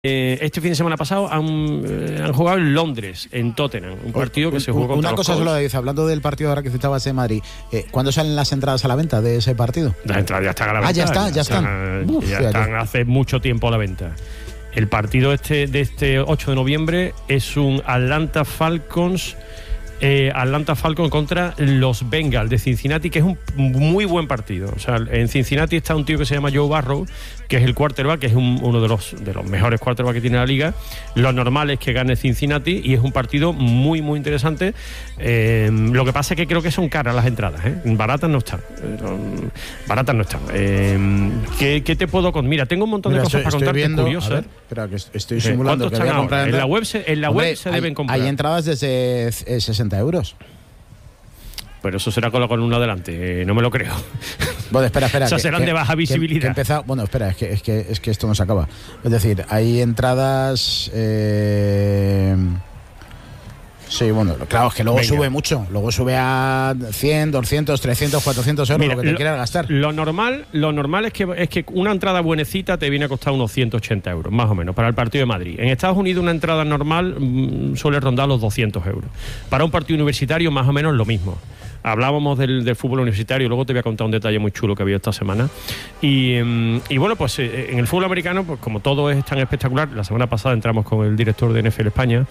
Este fin de semana pasado han jugado en Londres, en Tottenham, un partido que se jugó contra una los cosa Colts. solo dice, hablando del partido ahora que citabas de Madrid, ¿cuándo salen las entradas a la venta de ese partido? Las entradas ya están a la venta. Ya están. Ya están hace mucho tiempo a la venta. El partido de este 8 de noviembre es un Atlanta Falcons contra los Bengals de Cincinnati, que es un muy buen partido. O sea, en Cincinnati está un tío que se llama Joe Burrow, que es el quarterback, que es uno de los mejores quarterbacks que tiene la liga. Lo normal es que gane Cincinnati y es un partido muy, muy interesante. Lo que pasa es que creo que son caras las entradas, ¿eh? Baratas no están. ¿Qué te puedo contar? Mira, tengo un montón de cosas para contarte curiosas. A ver, espera, que estoy simulando que voy a comprar en la web se deben comprar. Hay entradas desde 60 euros. Pero eso será con la columna delante, no me lo creo. Bueno, espera. O sea, serán de baja visibilidad. Bueno, espera, es que esto no se acaba. Es decir, hay entradas... Sí, bueno, claro, es que luego sube mucho. Luego sube a 100, 200, 300, 400 euros. Mira, lo que te quieras gastar. Lo normal es que una entrada buenecita te viene a costar unos 180 euros, más o menos, para el partido de Madrid. En Estados Unidos una entrada normal suele rondar los 200 euros. Para un partido universitario, más o menos lo mismo. Hablábamos del fútbol universitario, luego te voy a contar un detalle muy chulo que había esta semana. Y bueno, pues en el fútbol americano, pues como todo es tan espectacular, la semana pasada entramos con el director de NFL España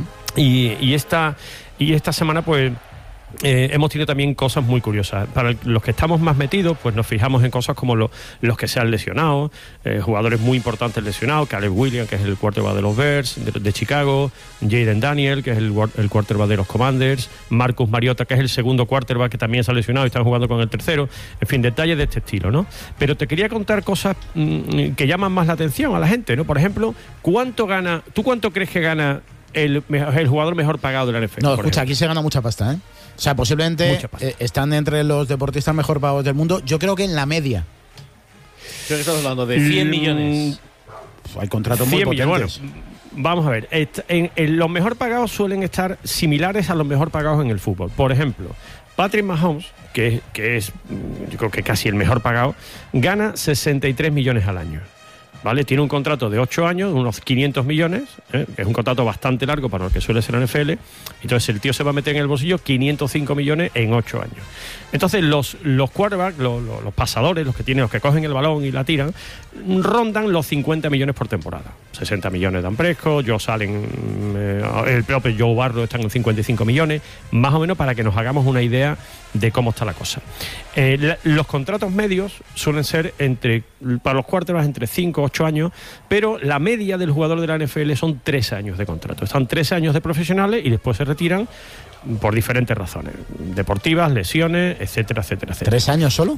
y esta semana pues hemos tenido también cosas muy curiosas. Para los que estamos más metidos, pues nos fijamos en cosas como los que se han lesionado, jugadores muy importantes lesionados, Caleb Williams, que es el quarterback de los Bears de Chicago, Jaden Daniel, que es el quarterback de los Commanders, Marcus Mariota, que es el segundo quarterback que también se ha lesionado y están jugando con el tercero. En fin, detalles de este estilo, ¿no? Pero te quería contar cosas que llaman más la atención a la gente, ¿no? Por ejemplo, ¿tú cuánto crees que gana el jugador mejor pagado de la NFL? No, escucha, aquí se gana mucha pasta, ¿eh? O sea, posiblemente están entre los deportistas mejor pagados del mundo. Yo creo que en la media. Creo que estamos hablando de 100 millones. Hay contratos muy potentes. Bueno, vamos a ver. Los mejor pagados suelen estar similares a los mejor pagados en el fútbol. Por ejemplo, Patrick Mahomes, que es yo creo que casi el mejor pagado, gana 63 millones al año. ¿Vale? Tiene un contrato de 8 años, unos 500 millones, que es un contrato bastante largo para lo que suele ser la NFL. Entonces el tío se va a meter en el bolsillo 505 millones en 8 años. Entonces los quarterbacks, los pasadores, los que cogen el balón y la tiran, rondan los 50 millones por temporada. 60 millones Dan Prescott, Josh Allen, el propio Joe Burrow están en 55 millones, más o menos para que nos hagamos una idea de cómo está la cosa. Los contratos medios suelen ser para los quarterbacks entre 5 o 8 años, pero la media del jugador de la NFL son 3 años de contrato. Están 3 años de profesionales y después se retiran por diferentes razones, deportivas, lesiones, etcétera, etcétera, etcétera. ¿3 años solo?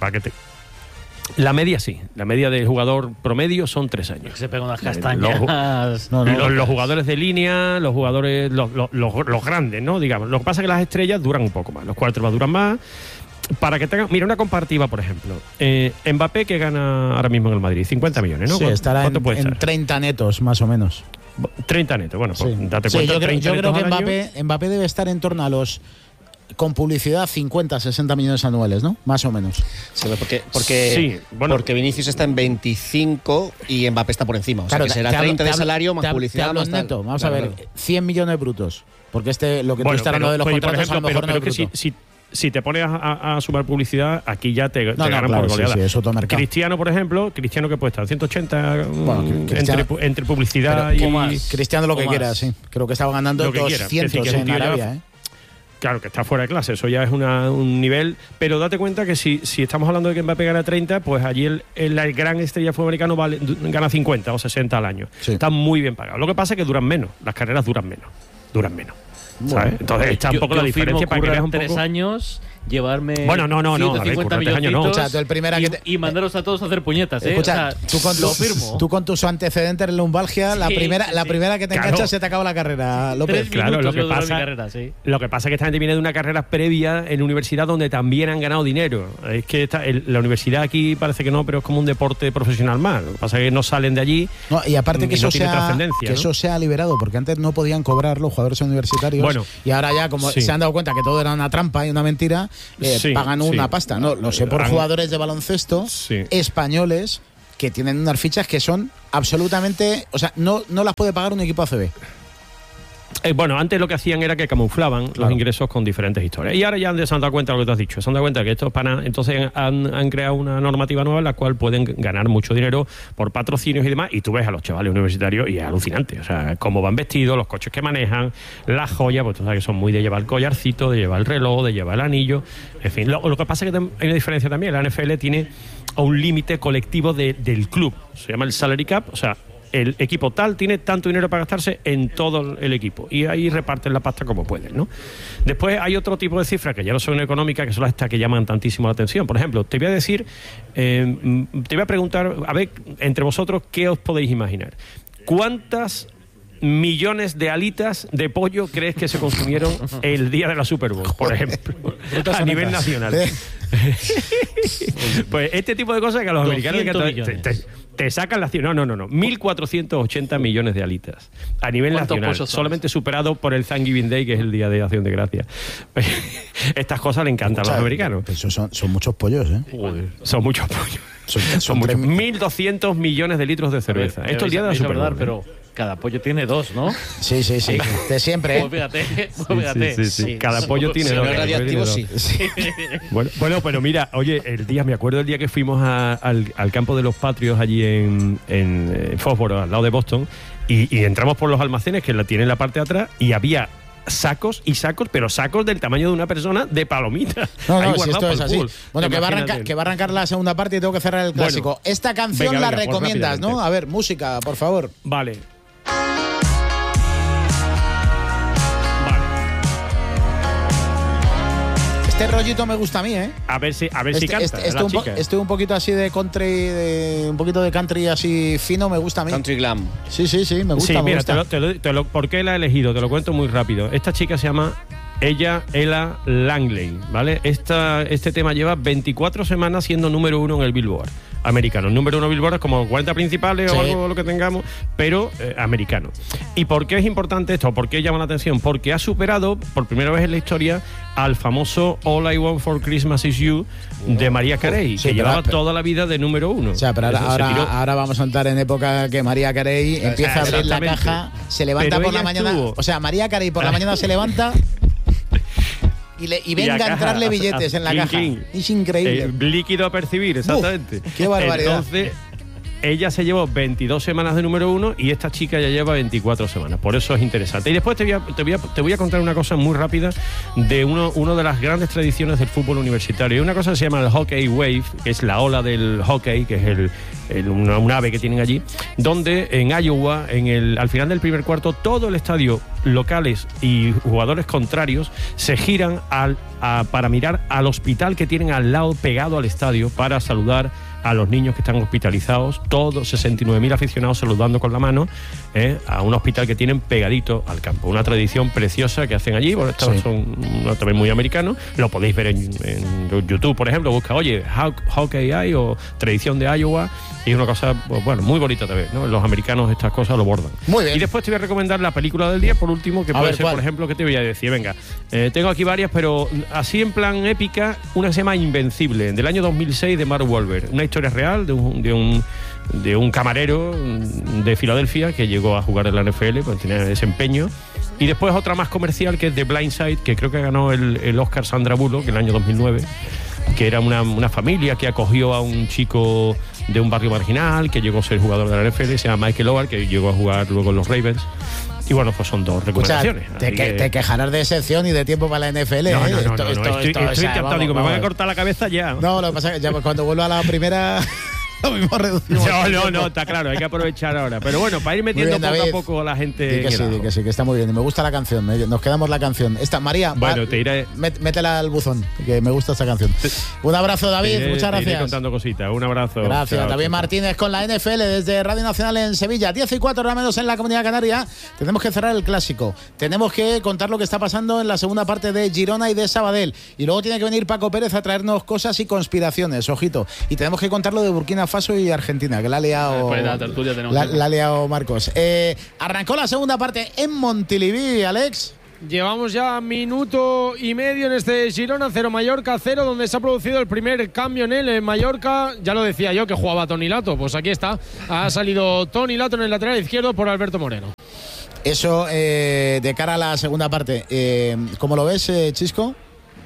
La media sí, la media del jugador promedio son 3 años. Que se pegan unas castañas. Los jugadores de línea, los jugadores, los grandes, ¿no? Digamos. Lo que pasa es que las estrellas duran un poco más, los quarterbacks duran más. Para que tengan, mira, una comparativa, por ejemplo. Mbappé, que gana ahora mismo en el Madrid, 50 millones, ¿no? Sí, estará en 30 netos, más o menos. 30 netos, bueno, pues date cuenta. Yo creo que Mbappé debe estar en torno a los, con publicidad, 50, 60 millones anuales, ¿no? Más o menos. Sí, porque Vinicius está en 25 y Mbappé está por encima. O sea, que será 30 de salario más publicidad. Más neto. Vamos a ver, 100 millones brutos. Porque lo que tú estás hablando de los contratos, a lo mejor no es bruto. Si te pones a sumar publicidad, aquí ya te ganan por goleada. Sí, es otro mercado. Cristiano, por ejemplo, que puede estar 180 entre publicidad y más. Cristiano lo que quiera, sí. Creo que estaba ganando 200 en Arabia, Claro, que está fuera de clase, eso ya es un nivel, pero date cuenta que si estamos hablando de que Mbappé gana 30, pues allí el gran estrella fútbol americano gana 50 o 60 al año. Sí. Está muy bien pagado. Lo que pasa es que duran menos, las carreras duran menos. Bueno, entonces está un poco la diferencia para que veas un poco. 3 años, llevarme. Bueno, no. 150 milloncitos, o sea, el primera y mandaros a todos a hacer puñetas, ¿eh? Escucha, lo firmo. Tú con tus antecedentes en lumbalgia, la primera que te enganchas se te acaba la carrera, López. Claro, lo que pasa es que esta gente viene de una carrera previa en universidad donde también han ganado dinero. Es que la universidad aquí parece que no, pero es como un deporte profesional más. Lo que pasa es que no salen de allí. No, y aparte que eso se ha liberado, porque antes no podían cobrar los jugadores universitarios. Y ahora ya, como se han dado cuenta que todo era una trampa y una mentira, pagan una pasta. No, lo sé por jugadores de baloncesto españoles que tienen unas fichas que son absolutamente, o sea, no las puede pagar un equipo ACB. Bueno, antes lo que hacían era que camuflaban los ingresos con diferentes historias. Y ahora ya se han dado cuenta de lo que tú has dicho. Se han dado cuenta que estos panas, entonces han creado una normativa nueva en la cual pueden ganar mucho dinero por patrocinios y demás. Y tú ves a los chavales universitarios y es alucinante. O sea, cómo van vestidos, los coches que manejan, las joyas, pues tú sabes que son muy de llevar el collarcito, de llevar el reloj, de llevar el anillo. En fin, lo que pasa es que hay una diferencia también. La NFL tiene un límite colectivo del club. Se llama el salary cap, o sea, el equipo tal tiene tanto dinero para gastarse en todo el equipo y ahí reparten la pasta como pueden, ¿no? Después hay otro tipo de cifras que ya no son económicas, que son estas que llaman tantísimo la atención. Por ejemplo, te voy a decir, te voy a preguntar, a ver, entre vosotros, ¿qué os podéis imaginar? ¿Cuántas millones de alitas de pollo crees que se consumieron el día de la Super Bowl, por ejemplo, a nivel nacional? Pues este tipo de cosas que a los americanos te sacan la cifra. No. 1.480 millones de alitas a nivel nacional, solamente superado por el Thanksgiving Day, que es el Día de Acción de Gracias. Estas cosas le encantan a los americanos. Eso son muchos pollos, ¿eh? Joder, son muchos pollos. Son muchos. 1.200 millones de litros de cerveza. Esto es el día de la Super Bowl, pero cada pollo tiene 2, ¿no? Sí. De siempre, ¿eh? Fíjate. Sí. Cada pollo tiene 2. Si no es radiactivo, sí. Bueno, pero mira, oye, me acuerdo el día que fuimos al campo de los Patriots allí en Foxborough, al lado de Boston, y entramos por los almacenes que la tienen en la parte de atrás y había sacos y sacos, pero sacos del tamaño de una persona de palomitas. No, si esto es así. Bueno, que va a arrancar la segunda parte y tengo que cerrar el clásico. Bueno, esta canción la recomiendas, ¿no? A ver, música, por favor. Vale. Este rollito me gusta a mí, ¿eh? A ver si canta Estoy un poquito así de country, un poquito de country así fino, me gusta a mí. Country glam. Sí, me gusta. Sí, mira, ¿por qué la he elegido? Te lo cuento muy rápido. Esta chica se llama Ella Langley, ¿vale? Este tema lleva 24 semanas siendo número 1 en el Billboard americano. El número 1 Billboard es como 40 principales o algo lo que tengamos, pero americano. ¿Y por qué es importante esto? ¿Por qué llama la atención? Porque ha superado por primera vez en la historia al famoso All I Want for Christmas Is You de Mariah Carey, que llevaba toda la vida de número 1. O sea, pero ahora vamos a entrar en época que Mariah Carey empieza a abrir la caja, se levanta por la mañana. O sea, Mariah Carey por la mañana se levanta y venga a entrarle billetes en la caja. Es increíble. Líquido a percibir, exactamente. Qué barbaridad. Entonces, ella se llevó 22 semanas de número 1 y esta chica ya lleva 24 semanas. Por eso es interesante. Y después te voy a contar una cosa muy rápida de uno de las grandes tradiciones del fútbol universitario. Hay una cosa que se llama el Hockey Wave, que es la ola del hockey, que es un ave que tienen allí, donde en Iowa, al final del primer cuarto, todo el estadio, locales y jugadores contrarios, se giran para mirar al hospital que tienen al lado, pegado al estadio, para saludar a los niños que están hospitalizados, todos 69.000 aficionados saludando con la mano a un hospital que tienen pegadito al campo. Una tradición preciosa que hacen allí. Bueno, estos son también muy americanos. Lo podéis ver en YouTube, por ejemplo. Busca, Hockey o tradición de Iowa. Y es una cosa, bueno, muy bonita también, ¿no? Los americanos estas cosas lo bordan. Muy bien. Y después te voy a recomendar la película del día, por último, que puede ser, por ejemplo, ¿qué te voy a decir? Venga, tengo aquí varias, pero así en plan épica, una que se llama Invencible, del año 2006, de Mark Wahlberg. Una historia real de un camarero de Filadelfia que llegó a jugar en la NFL, pues tenía desempeño. Y después otra más comercial, que es The Blind Side, que creo que ganó el Oscar Sandra Bullock en el año 2009, que era una familia que acogió a un chico de un barrio marginal que llegó a ser jugador de la NFL, se llama Michael Oher, que llegó a jugar luego en los Ravens. Y bueno, pues son dos recomendaciones. Te quejarás de sección y de tiempo para la NFL. No, estoy encantado. Digo, me van a cortar la cabeza ya. No, lo que pasa es que ya cuando vuelva a la primera... Lo mismo reducimos. No, está claro, hay que aprovechar ahora. Pero bueno, para ir metiendo poco a poco a la gente. Que sí, que está muy bien. Me gusta la canción, nos quedamos la canción. María, bueno, te iré. Métela al buzón, que me gusta esta canción. Un abrazo, David, muchas gracias. Te iré contando cositas, un abrazo. Gracias, chao, David Martínez con la NFL desde Radio Nacional en Sevilla. 10:04 hora menos en la Comunidad Canaria. Tenemos que cerrar el clásico. Tenemos que contar lo que está pasando en la segunda parte de Girona y de Sabadell. Y luego tiene que venir Paco Pérez a traernos cosas y conspiraciones, ojito. Y tenemos que contar lo de Burkina Faso y Argentina, que la ha liado, la ha liado Marcos. Arrancó la segunda parte en Montilivi, Alex. Llevamos ya minuto y medio en este Girona 0 Mallorca 0, donde se ha producido el primer cambio en el Mallorca. Ya lo decía yo que jugaba Toni Lato, pues aquí está. Ha salido Toni Lato en el lateral izquierdo por Alberto Moreno. Eso de cara a la segunda parte, ¿cómo lo ves, Chisco?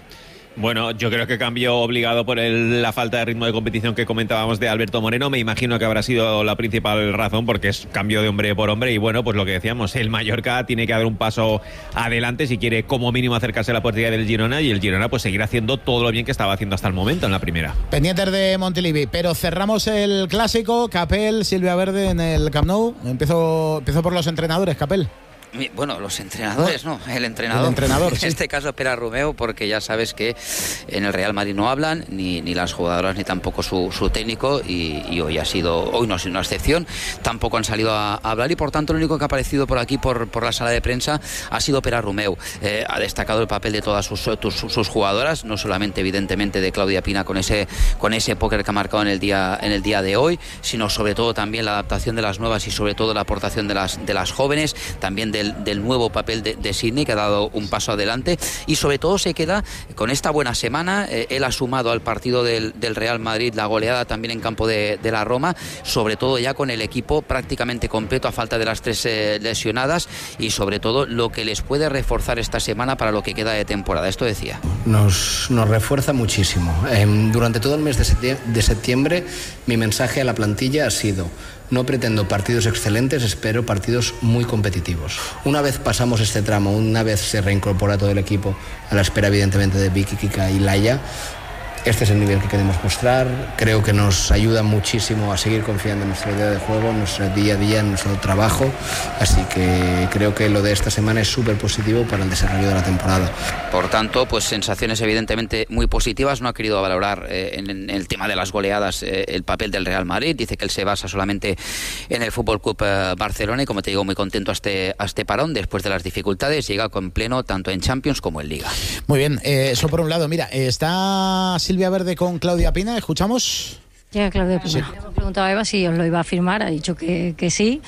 Bueno, yo creo que cambio obligado por la falta de ritmo de competición que comentábamos de Alberto Moreno. Me imagino que habrá sido la principal razón, porque es cambio de hombre por hombre. Y bueno, pues lo que decíamos, el Mallorca tiene que dar un paso adelante si quiere como mínimo acercarse a la portería del Girona, y el Girona pues seguir haciendo todo lo bien que estaba haciendo hasta el momento en la primera. Pendientes de Montilivi, pero cerramos el clásico. Capel, Silvia Verde en el Camp Nou. Empiezo por los entrenadores, Capel. Bueno, los entrenadores, no, el entrenador sí. En este caso Pere Romeu, porque ya sabes que en el Real Madrid no hablan ni las jugadoras ni tampoco su técnico, y hoy no ha sido una excepción, tampoco han salido a hablar, y por tanto lo único que ha aparecido por aquí por la sala de prensa ha sido Pere Romeu. Ha destacado el papel de todas sus jugadoras, no solamente evidentemente de Claudia Pina con ese póker que ha marcado en el día de hoy, sino sobre todo también la adaptación de las nuevas y sobre todo la aportación de las jóvenes, también del nuevo papel de Sidney, que ha dado un paso adelante, y sobre todo se queda con esta buena semana. Él ha sumado al partido del Real Madrid la goleada también en campo de la Roma, sobre todo ya con el equipo prácticamente completo a falta de las 3 lesionadas, y sobre todo lo que les puede reforzar esta semana para lo que queda de temporada. Esto decía. Nos refuerza muchísimo. Durante todo el mes de septiembre mi mensaje a la plantilla ha sido: no pretendo partidos excelentes, espero partidos muy competitivos. Una vez pasamos este tramo, una vez se reincorpora todo el equipo, a la espera evidentemente de Vicky, Kika y Laia, este es el nivel que queremos mostrar. Creo que nos ayuda muchísimo a seguir confiando en nuestra idea de juego, en nuestro día a día, en nuestro trabajo. Así que creo que lo de esta semana es súper positivo para el desarrollo de la temporada. Por tanto, pues sensaciones evidentemente muy positivas. No ha querido valorar en el tema de las goleadas el papel del Real Madrid. Dice que él se basa solamente en el FC Barcelona, y como te digo, muy contento a este parón. Después de las dificultades, llega con pleno tanto en Champions como en Liga. Muy bien, eso por un lado. Mira, está Silvia Verde con Claudia Pina, ¿escuchamos? Llega Claudia Pina. Sí. Le hemos preguntado a Eva si os lo iba a firmar, ha dicho que sí,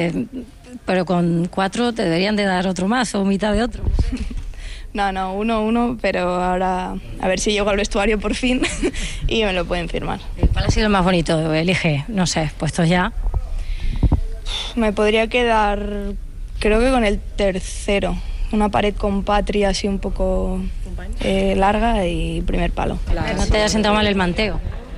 pero con 4 te deberían de dar otro más o mitad de otro. No, uno, pero ahora a ver si llego al vestuario por fin y me lo pueden firmar. ¿Cuál ha sido el más bonito? Elige, no sé, puestos ya. Me podría quedar, creo que con el tercero. Una pared con Patria así un poco larga y primer palo. No te haya sentado mal el manteo.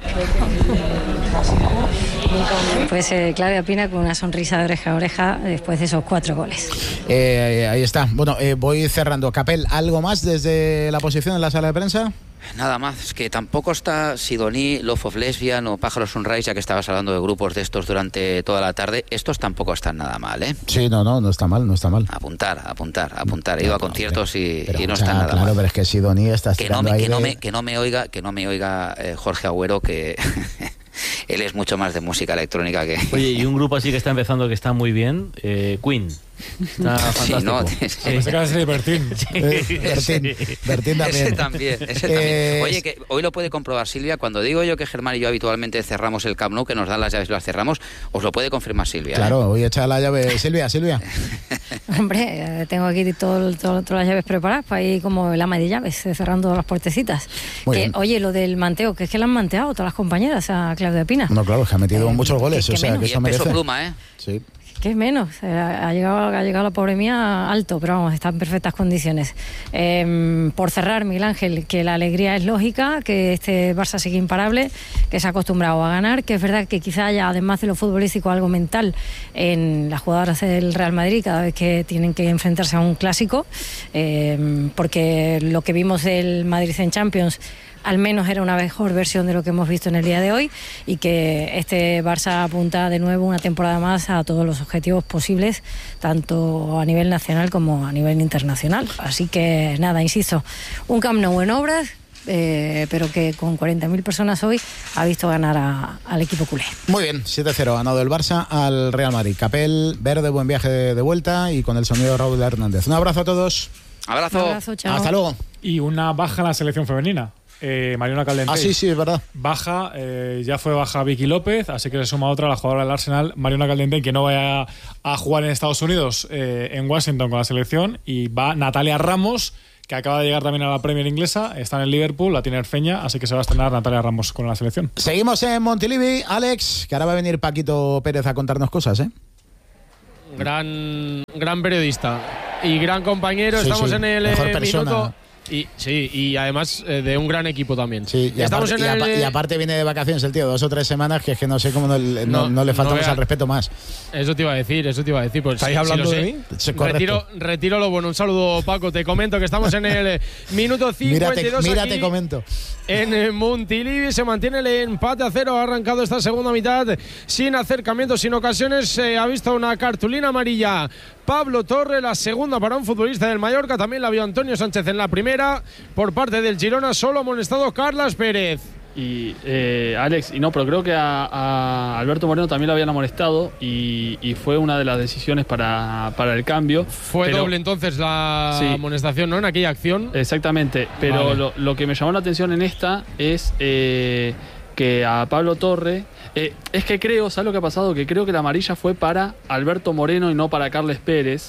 Pues Claudia Pina con una sonrisa de oreja a oreja después de esos 4 goles. Ahí está. Bueno, voy cerrando. Capel, ¿algo más desde la posición en la sala de prensa? Nada más, es que tampoco está Sidoní, Love of Lesbian o Pájaro Sunrise, ya que estabas hablando de grupos de estos durante toda la tarde. Estos tampoco están nada mal, ¿eh? Sí, no está mal. Apuntar. He ido a conciertos y no están nada mal. Claro, pero es que Sidoní está estirando que no me oiga Jorge Agüero, que él es mucho más de música electrónica que... Oye, y un grupo así que está empezando que está muy bien, Queen. Está fantástico. Sí, ¿no? Se acaba de ser Bertín. Bertín también. Ese también. Oye, que hoy lo puede comprobar Silvia. Cuando digo yo que Germán y yo habitualmente cerramos el Camp Nou, que nos dan las llaves y las cerramos, os lo puede confirmar Silvia. Claro, voy a echar la llave. Silvia. Hombre, tengo aquí todas las llaves preparadas para ir como el ama de llaves, cerrando las puertecitas. Oye, lo del manteo, que es que la han manteado todas las compañeras a Claudia Pina. No, claro, es que ha metido muchos goles. O sea, que eso merece. Peso pluma, ¿eh? Sí. ¿Qué menos? Ha llegado la pobre mía alto, pero vamos, está en perfectas condiciones. Por cerrar, Miguel Ángel, que la alegría es lógica, que este Barça sigue imparable, que se ha acostumbrado a ganar, que es verdad que quizá haya, además de lo futbolístico, algo mental en las jugadoras del Real Madrid cada vez que tienen que enfrentarse a un clásico, porque lo que vimos del Madrid en Champions al menos era una mejor versión de lo que hemos visto en el día de hoy, y que este Barça apunta de nuevo una temporada más a todos los objetivos posibles, tanto a nivel nacional como a nivel internacional. Así que nada, insisto, un Camp Nou en obras, pero que con 40.000 personas hoy ha visto ganar al equipo culé. Muy bien, 7-0 ha ganado el Barça al Real Madrid. Capel, Verde, buen viaje de vuelta, y con el sonido de Raúl Hernández. Un abrazo a todos. Abrazo, chao. Hasta luego. Y una baja en la selección femenina. Mariona Caldentey. Ah, sí, es verdad. Baja, ya fue baja Vicky López, así que se suma otra, la jugadora del Arsenal, Mariona Caldentey, que no vaya a jugar en Estados Unidos, en Washington con la selección, y va Natalia Ramos, que acaba de llegar también a la Premier inglesa, está en el Liverpool, la tiene Erfeña, así que se va a estrenar Natalia Ramos con la selección. Seguimos en Montilivi, Alex, que ahora va a venir Paquito Pérez a contarnos cosas, ¿eh? Gran periodista y gran compañero. Sí, estamos sí, en el mejor persona. minuto. Y además de un gran equipo también. Sí, y aparte viene de vacaciones el tío, 2 o 3 semanas, que es que no sé cómo no le faltamos al respeto más. Eso te iba a decir. Pues, ¿estáis hablando de mí? Retiro lo bueno. Un saludo, Paco. Te comento que estamos en el minuto 52. Mírate, comento. En Montilivi se mantiene el empate a 0. Ha arrancado esta segunda mitad sin acercamientos, sin ocasiones. Se ha visto una cartulina amarilla Pablo Torre, la segunda para un futbolista del Mallorca. También la vio Antonio Sánchez en la primera. Por parte del Girona solo ha amonestado Carlas Pérez. Y Alex, pero creo que a Alberto Moreno también lo habían amonestado y fue una de las decisiones para el cambio. Fue doble entonces la amonestación, ¿no? En aquella acción. Exactamente, pero vale. Lo que me llamó la atención en esta es que a Pablo Torre, es que creo, ¿sabes lo que ha pasado? Que creo que la amarilla fue para Alberto Moreno y no para Carles Pérez,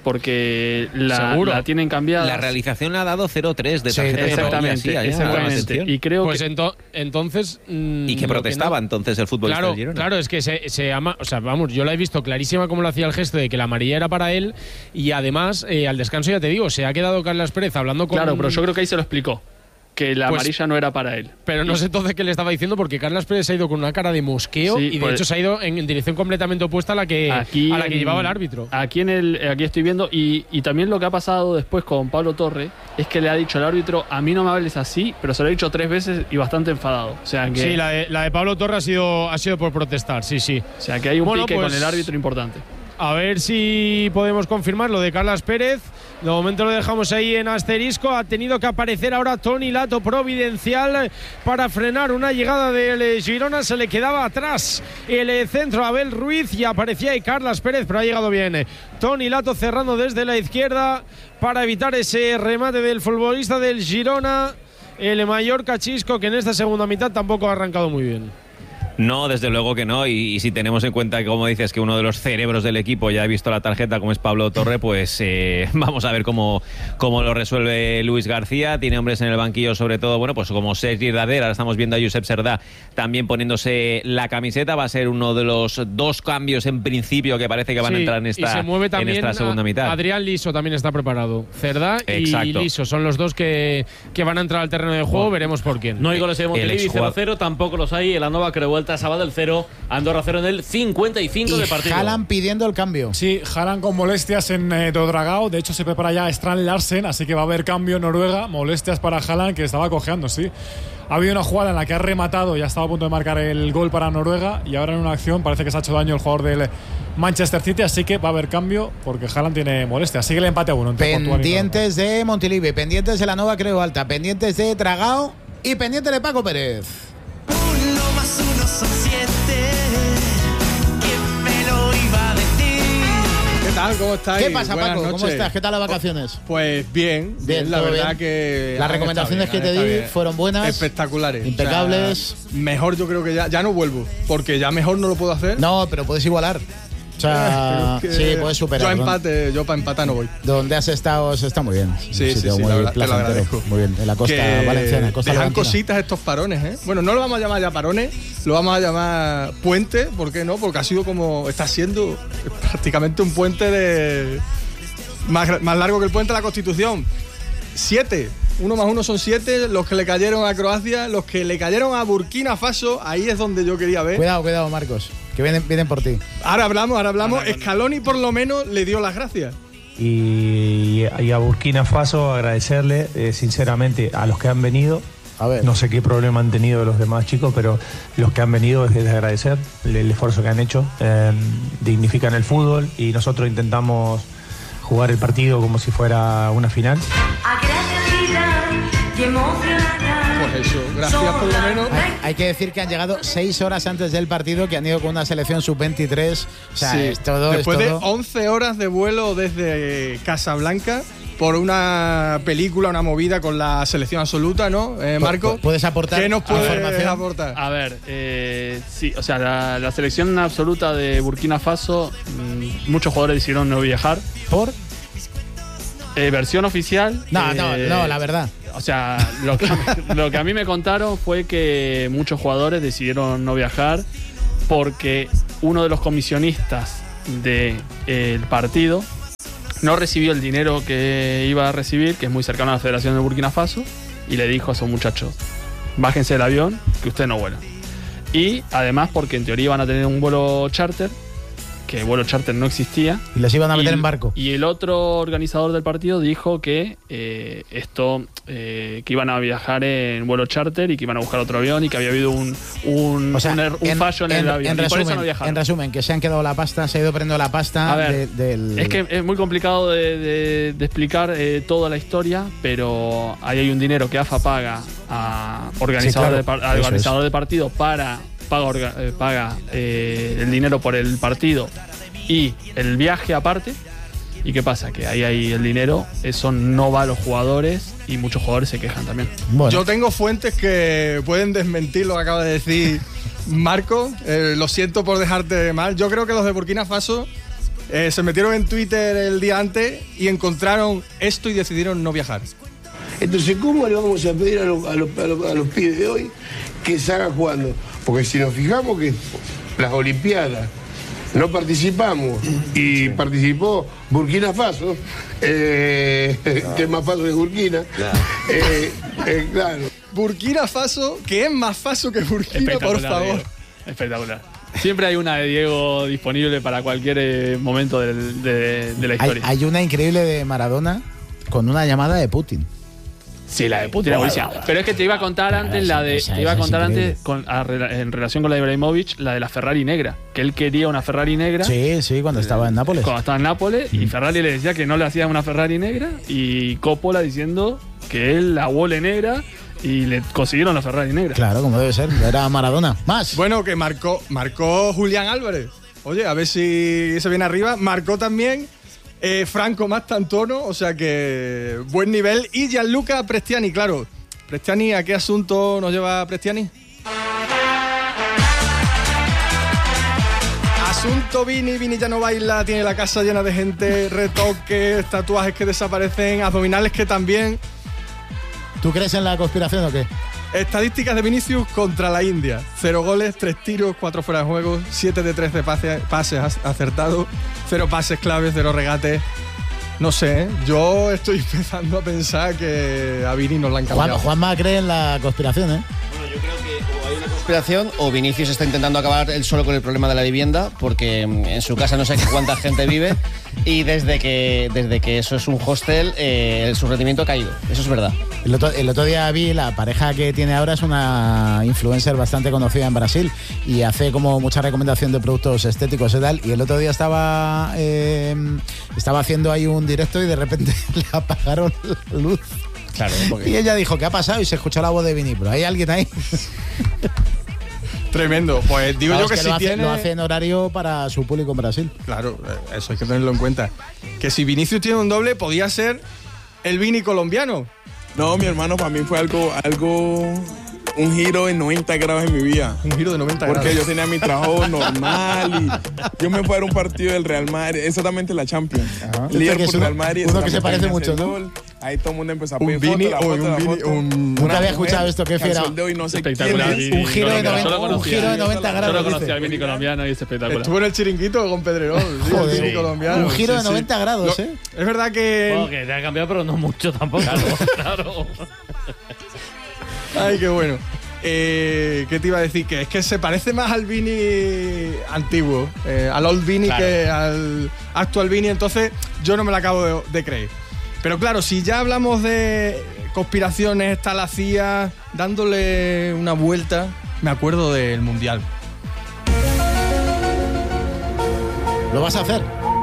porque la tienen cambiada. La realización le ha dado 0-3 de tarjeta. Exactamente. Y creo pues que entonces y que protestaba entonces el futbolista del Girona. Claro, es que se ama, yo la he visto clarísima como lo hacía el gesto de que la amarilla era para él, y además al descanso, ya te digo, se ha quedado Carlas Pérez hablando con... Claro, pero yo creo que ahí se lo explicó, que la amarilla no era para él. Pero no sé entonces qué le estaba diciendo, porque Carlas Pérez se ha ido con una cara de mosqueo, y de hecho se ha ido en dirección completamente opuesta a la que llevaba el árbitro. Aquí estoy viendo, y también lo que ha pasado después con Pablo Torre es que le ha dicho al árbitro: a mí no me hables así, pero se lo ha dicho 3 veces y bastante enfadado. O sea que sí, la de Pablo Torre ha sido por protestar, sí. O sea que hay un pique con el árbitro importante. A ver si podemos confirmar lo de Carlas Pérez. De momento lo dejamos ahí en asterisco. Ha tenido que aparecer ahora Toni Lato, providencial, para frenar una llegada del Girona. Se le quedaba atrás el centro a Abel Ruiz y aparecía ahí Carlas Pérez, pero ha llegado bien Toni Lato cerrando desde la izquierda para evitar ese remate del futbolista del Girona, el Mallorca Chisco, que en esta segunda mitad tampoco ha arrancado muy bien. No, desde luego que no, y si tenemos en cuenta que, como dices, que uno de los cerebros del equipo ya ha visto la tarjeta, como es Pablo Torre, pues vamos a ver cómo lo resuelve Luis García. Tiene hombres en el banquillo, sobre todo, pues como Sergi Darder. Ahora estamos viendo a Josep Cerdà también poniéndose la camiseta. Va a ser uno de los 2 cambios en principio que parece que van a entrar en esta segunda mitad. Adrián Liso también está preparado. Cerdà y Liso son los 2 que van a entrar al terreno de juego. Veremos por quién. No hay goles de Montilivi, 0-0, tampoco los hay. El Andorra que revuelta Sabadell 0, Andorra 0 en el 55 de partido. Haaland pidiendo el cambio. Sí, Haaland con molestias en Dragao. De hecho, se prepara ya Strand Larsen, así que va a haber cambio en Noruega. Molestias para Haaland, que estaba cojeando, sí. Ha habido una jugada en la que ha rematado y ha estado a punto de marcar el gol para Noruega, y ahora en una acción parece que se ha hecho daño el jugador del Manchester City, así que va a haber cambio porque Haaland tiene molestias. Sigue el empate a 1. Pendientes de Montilivi, pendientes de la Nova Creu Alta, pendientes de Dragao y pendientes de Paco Pérez. 1 más 1 son 7. ¿Quién me lo iba a decir? ¿Qué tal? ¿Cómo estáis? ¿Qué pasa, Buenas Paco? noches. ¿Cómo estás? ¿Qué tal las vacaciones? Pues bien, la verdad bien. Que las recomendaciones que te di fueron buenas, espectaculares, impecables. O sea, mejor yo creo que ya no vuelvo, porque ya mejor no lo puedo hacer. No, pero puedes igualar. O sea, sí, puedes superar. Yo para empatar no voy. Donde has estado está muy bien. Sí, te lo agradezco. Muy bien, en la costa valenciana. Dejan cositas estos parones, ¿eh? Bueno, no lo vamos a llamar ya parones, lo vamos a llamar puente, ¿por qué no? Porque está siendo prácticamente un puente más largo que el puente de la Constitución. 7. 1 más 1 son 7, los que le cayeron a Croacia, los que le cayeron a Burkina Faso, ahí es donde yo quería ver. Cuidado, Marcos, que vienen por ti. Ahora hablamos. Scaloni por lo menos le dio las gracias. Y a Burkina Faso agradecerle sinceramente a los que han venido. A ver. No sé qué problema han tenido los demás chicos, pero los que han venido es de agradecer el esfuerzo que han hecho. Dignifican el fútbol y nosotros intentamos jugar el partido como si fuera una final. Pues eso, gracias por lo menos. Hay que decir que han llegado 6 horas antes del partido, que han ido con una selección sub-23. O sea, sí. es todo. Después de 11 horas de vuelo desde Casablanca, por una película, una movida con la selección absoluta, ¿no, Marco? ¿Puedes aportar? ¿Qué nos puedes aportar? A ver, sí, o sea, la selección absoluta de Burkina Faso, muchos jugadores decidieron no viajar. ¿Por? Versión oficial. No, la verdad. O sea, lo que a mí me contaron fue que muchos jugadores decidieron no viajar porque uno de los comisionistas del partido no recibió el dinero que iba a recibir, que es muy cercano a la Federación de Burkina Faso, y le dijo a esos muchachos: bájense del avión, que ustedes no vuelan. Y además porque en teoría iban a tener un vuelo charter, que el vuelo charter no existía. Y les iban a meter en barco. Y el otro organizador del partido dijo que que iban a viajar en vuelo charter y que iban a buscar otro avión y que había habido un fallo en el avión. En y por eso no viajaron. En resumen, que se han quedado la pasta, se ha ido perdiendo la pasta. A ver, es que es muy complicado de explicar toda la historia, pero ahí hay un dinero que AFA paga a organizador de partido paga el dinero por el partido y el viaje aparte. ¿Y qué pasa? Que ahí hay el dinero, eso no va a los jugadores y muchos jugadores se quejan también. Bueno. Yo tengo fuentes que pueden desmentir lo que acaba de decir Marco. Lo siento por dejarte mal. Yo creo que los de Burkina Faso se metieron en Twitter el día antes y encontraron esto y decidieron no viajar. Entonces, ¿cómo le vamos a pedir a los pibes de hoy que salgan jugando? Porque si nos fijamos que las Olimpiadas no participamos y participó Burkina Faso, que es más Faso que Burkina. Claro. Burkina Faso, que es más Faso que Burkina, por favor. Diego. Espectacular. Siempre hay una de Diego disponible para cualquier momento de la historia. Hay una increíble de Maradona con una llamada de Putin. Sí, la de Putin era buenísima. Pero es que te iba a contar antes en relación con la de Ibrahimovic, la de la Ferrari negra, que él quería una Ferrari negra. Sí, cuando estaba en Nápoles. Cuando estaba en Nápoles, y Ferrari le decía que no le hacía una Ferrari negra, y Coppola diciendo que él la huele negra, y le consiguieron la Ferrari negra. Claro, como debe ser, era Maradona. Más. Bueno, que marcó Julián Álvarez. Oye, a ver si se viene arriba. Marcó también Franco Mastantuono, o sea que buen nivel. Y Gianluca Prestiani, claro. Prestiani, ¿a qué asunto nos lleva Prestiani? Asunto Vini. Vini ya no baila, tiene la casa llena de gente, retoques, tatuajes que desaparecen, abdominales que también. ¿Tú crees en la conspiración o qué? Estadísticas de Vinicius contra la India. 0 goles, 3 tiros, 4 fuera de juego, 7 de 13 pases acertados, 0 pases claves, 0 regates. No sé, yo estoy empezando a pensar que a Vini nos la han cambiado. Juanma cree en la conspiración, ¿eh? Bueno, yo creo que o hay una conspiración o Vinicius está intentando acabar él solo con el problema de la vivienda, porque en su casa no sé cuánta gente vive y desde que eso es un hostel, su rendimiento ha caído. Eso es verdad. El otro día vi, la pareja que tiene ahora es una influencer bastante conocida en Brasil y hace como mucha recomendación de productos estéticos y tal, y el otro día estaba haciendo ahí un directo y de repente le apagaron la luz. Claro, y ella dijo, ¿qué ha pasado? Y se escuchó la voz de Vini, pero ¿hay alguien ahí? Tremendo. Pues digo yo que si tiene... Lo hace en horario para su público en Brasil. Claro, eso hay que tenerlo en cuenta. Que si Vinicius tiene un doble, podía ser el Vini colombiano. No, mi hermano, para mí fue un giro de 90 grados en mi vida. Un giro de 90 grados. Porque yo tenía mi trabajo normal y yo me fui a ver un partido del Real Madrid, exactamente la Champions. Liverpool, Real Madrid. Uno que se parece mucho, ¿no? Ahí todo el mundo empezó a pedir foto. Nunca había escuchado esto, qué fiera. Espectacular. Un giro de 90 grados. Yo lo conocía al Vini colombiano y es espectacular. Estuvo en el Chiringuito con Pedrerol. Joder, Vini colombiano. Un giro de 90 grados, ¿eh? Es verdad que... Bueno, que te ha cambiado, pero no mucho tampoco. Claro. Ay, qué bueno. ¿Qué te iba a decir? Que es que se parece más al Vini antiguo, al old Vini, claro, que al actual Vini, entonces yo no me la acabo de creer. Pero claro, si ya hablamos de conspiraciones, está la CIA dándole una vuelta, me acuerdo del Mundial. ¿Lo vas a hacer?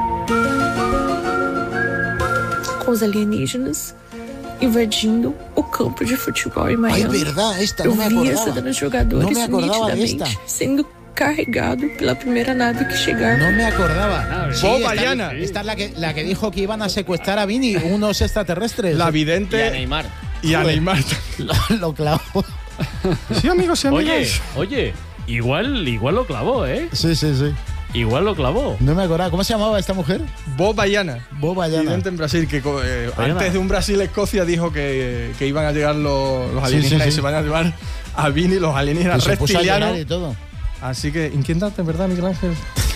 Com os alienígenas invadindo o campo de futebol em Miami. Ay, verdad, esta no me acordaba. Eu vi essa dos jogadores no me acordaba de esta. sendo carregado pela primeira nave que chegar. No me acordaba. Sí, Bayana. esta es la que dijo que iban a secuestrar a Vini, unos extraterrestres. La vidente. Y a Neymar. Y a Neymar. Lo clavó. Sí, amigos y amigas. Oye, igual lo clavó, ¿eh? Sí. Igual lo clavó. No me acordaba. ¿Cómo se llamaba esta mujer? Bayana. Bayana. Vidente en Brasil, que antes de un Brasil-Escocia dijo que iban a llegar los alienígenas y se van a llevar a Vini, los alienígenas reptilianos. Y todo. Así que inquietante, ¿verdad, Miguel Ángel?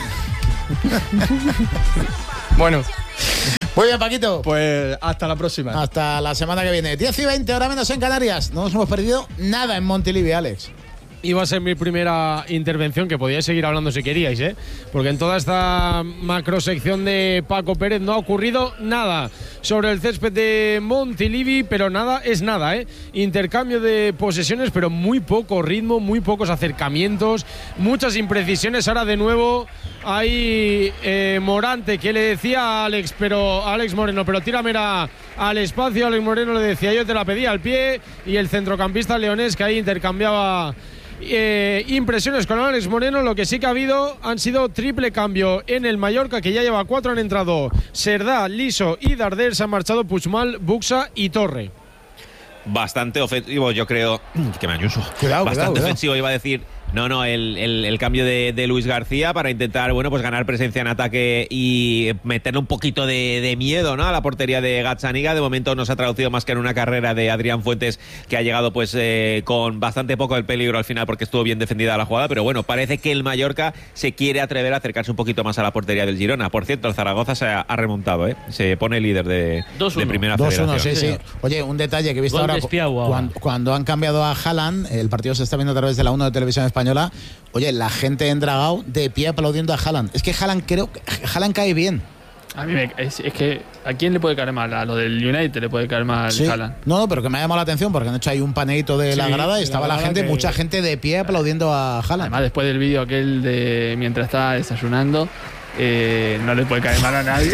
Bueno. Muy bien, Paquito. Pues hasta la próxima. Hasta la semana que viene. 10 y 20, hora menos en Canarias. No nos hemos perdido nada en Montilivi, Alex. Iba a ser mi primera intervención, que podíais seguir hablando si queríais, ¿eh? Porque en toda esta macrosección de Paco Pérez no ha ocurrido nada sobre el césped de Montilivi, pero nada es nada, ¿eh? Intercambio de posesiones, pero muy poco ritmo, muy pocos acercamientos, muchas imprecisiones. Ahora de nuevo hay Morante, que le decía a Alex Moreno, pero tíramela al espacio. Alex Moreno le decía, yo te la pedí al pie, y el centrocampista leonés, que ahí intercambiaba impresiones con Alex Moreno. Lo que sí que ha habido han sido triple cambio en el Mallorca, que ya lleva 4. Han entrado Serdá, Liso y Darder. Se han marchado Puigmal, Buxa y Torre. Bastante ofensivo, yo creo. Que me ayuso. Bastante ofensivo, iba a decir. No, el cambio de Luis García para intentar, pues ganar presencia en ataque y meterle un poquito de miedo, ¿no?, a la portería de Gazzaniga. De momento no se ha traducido más que en una carrera de Adrián Fuentes, que ha llegado pues con bastante poco del peligro al final, porque estuvo bien defendida la jugada. Pero bueno, parece que el Mallorca se quiere atrever a acercarse un poquito más a la portería del Girona. Por cierto, el Zaragoza se ha remontado, ¿eh? Se pone líder de primera federación. 2-1, sí. Oye, un detalle que he visto ahora, cuando han cambiado a Haaland, el partido se está viendo a través de la 1 de Televisión Española. Oye, la gente en Dragao de pie aplaudiendo a Haaland. Es que Haaland cae bien. A mí es que ¿a quién le puede caer mal? A lo del United le puede caer mal Haaland. No, pero que me ha llamado la atención porque han hecho ahí un paneíto de la grada y estaba mucha gente de pie aplaudiendo a Haaland. Además, después del vídeo aquel de mientras está desayunando, no le puede caer mal a nadie.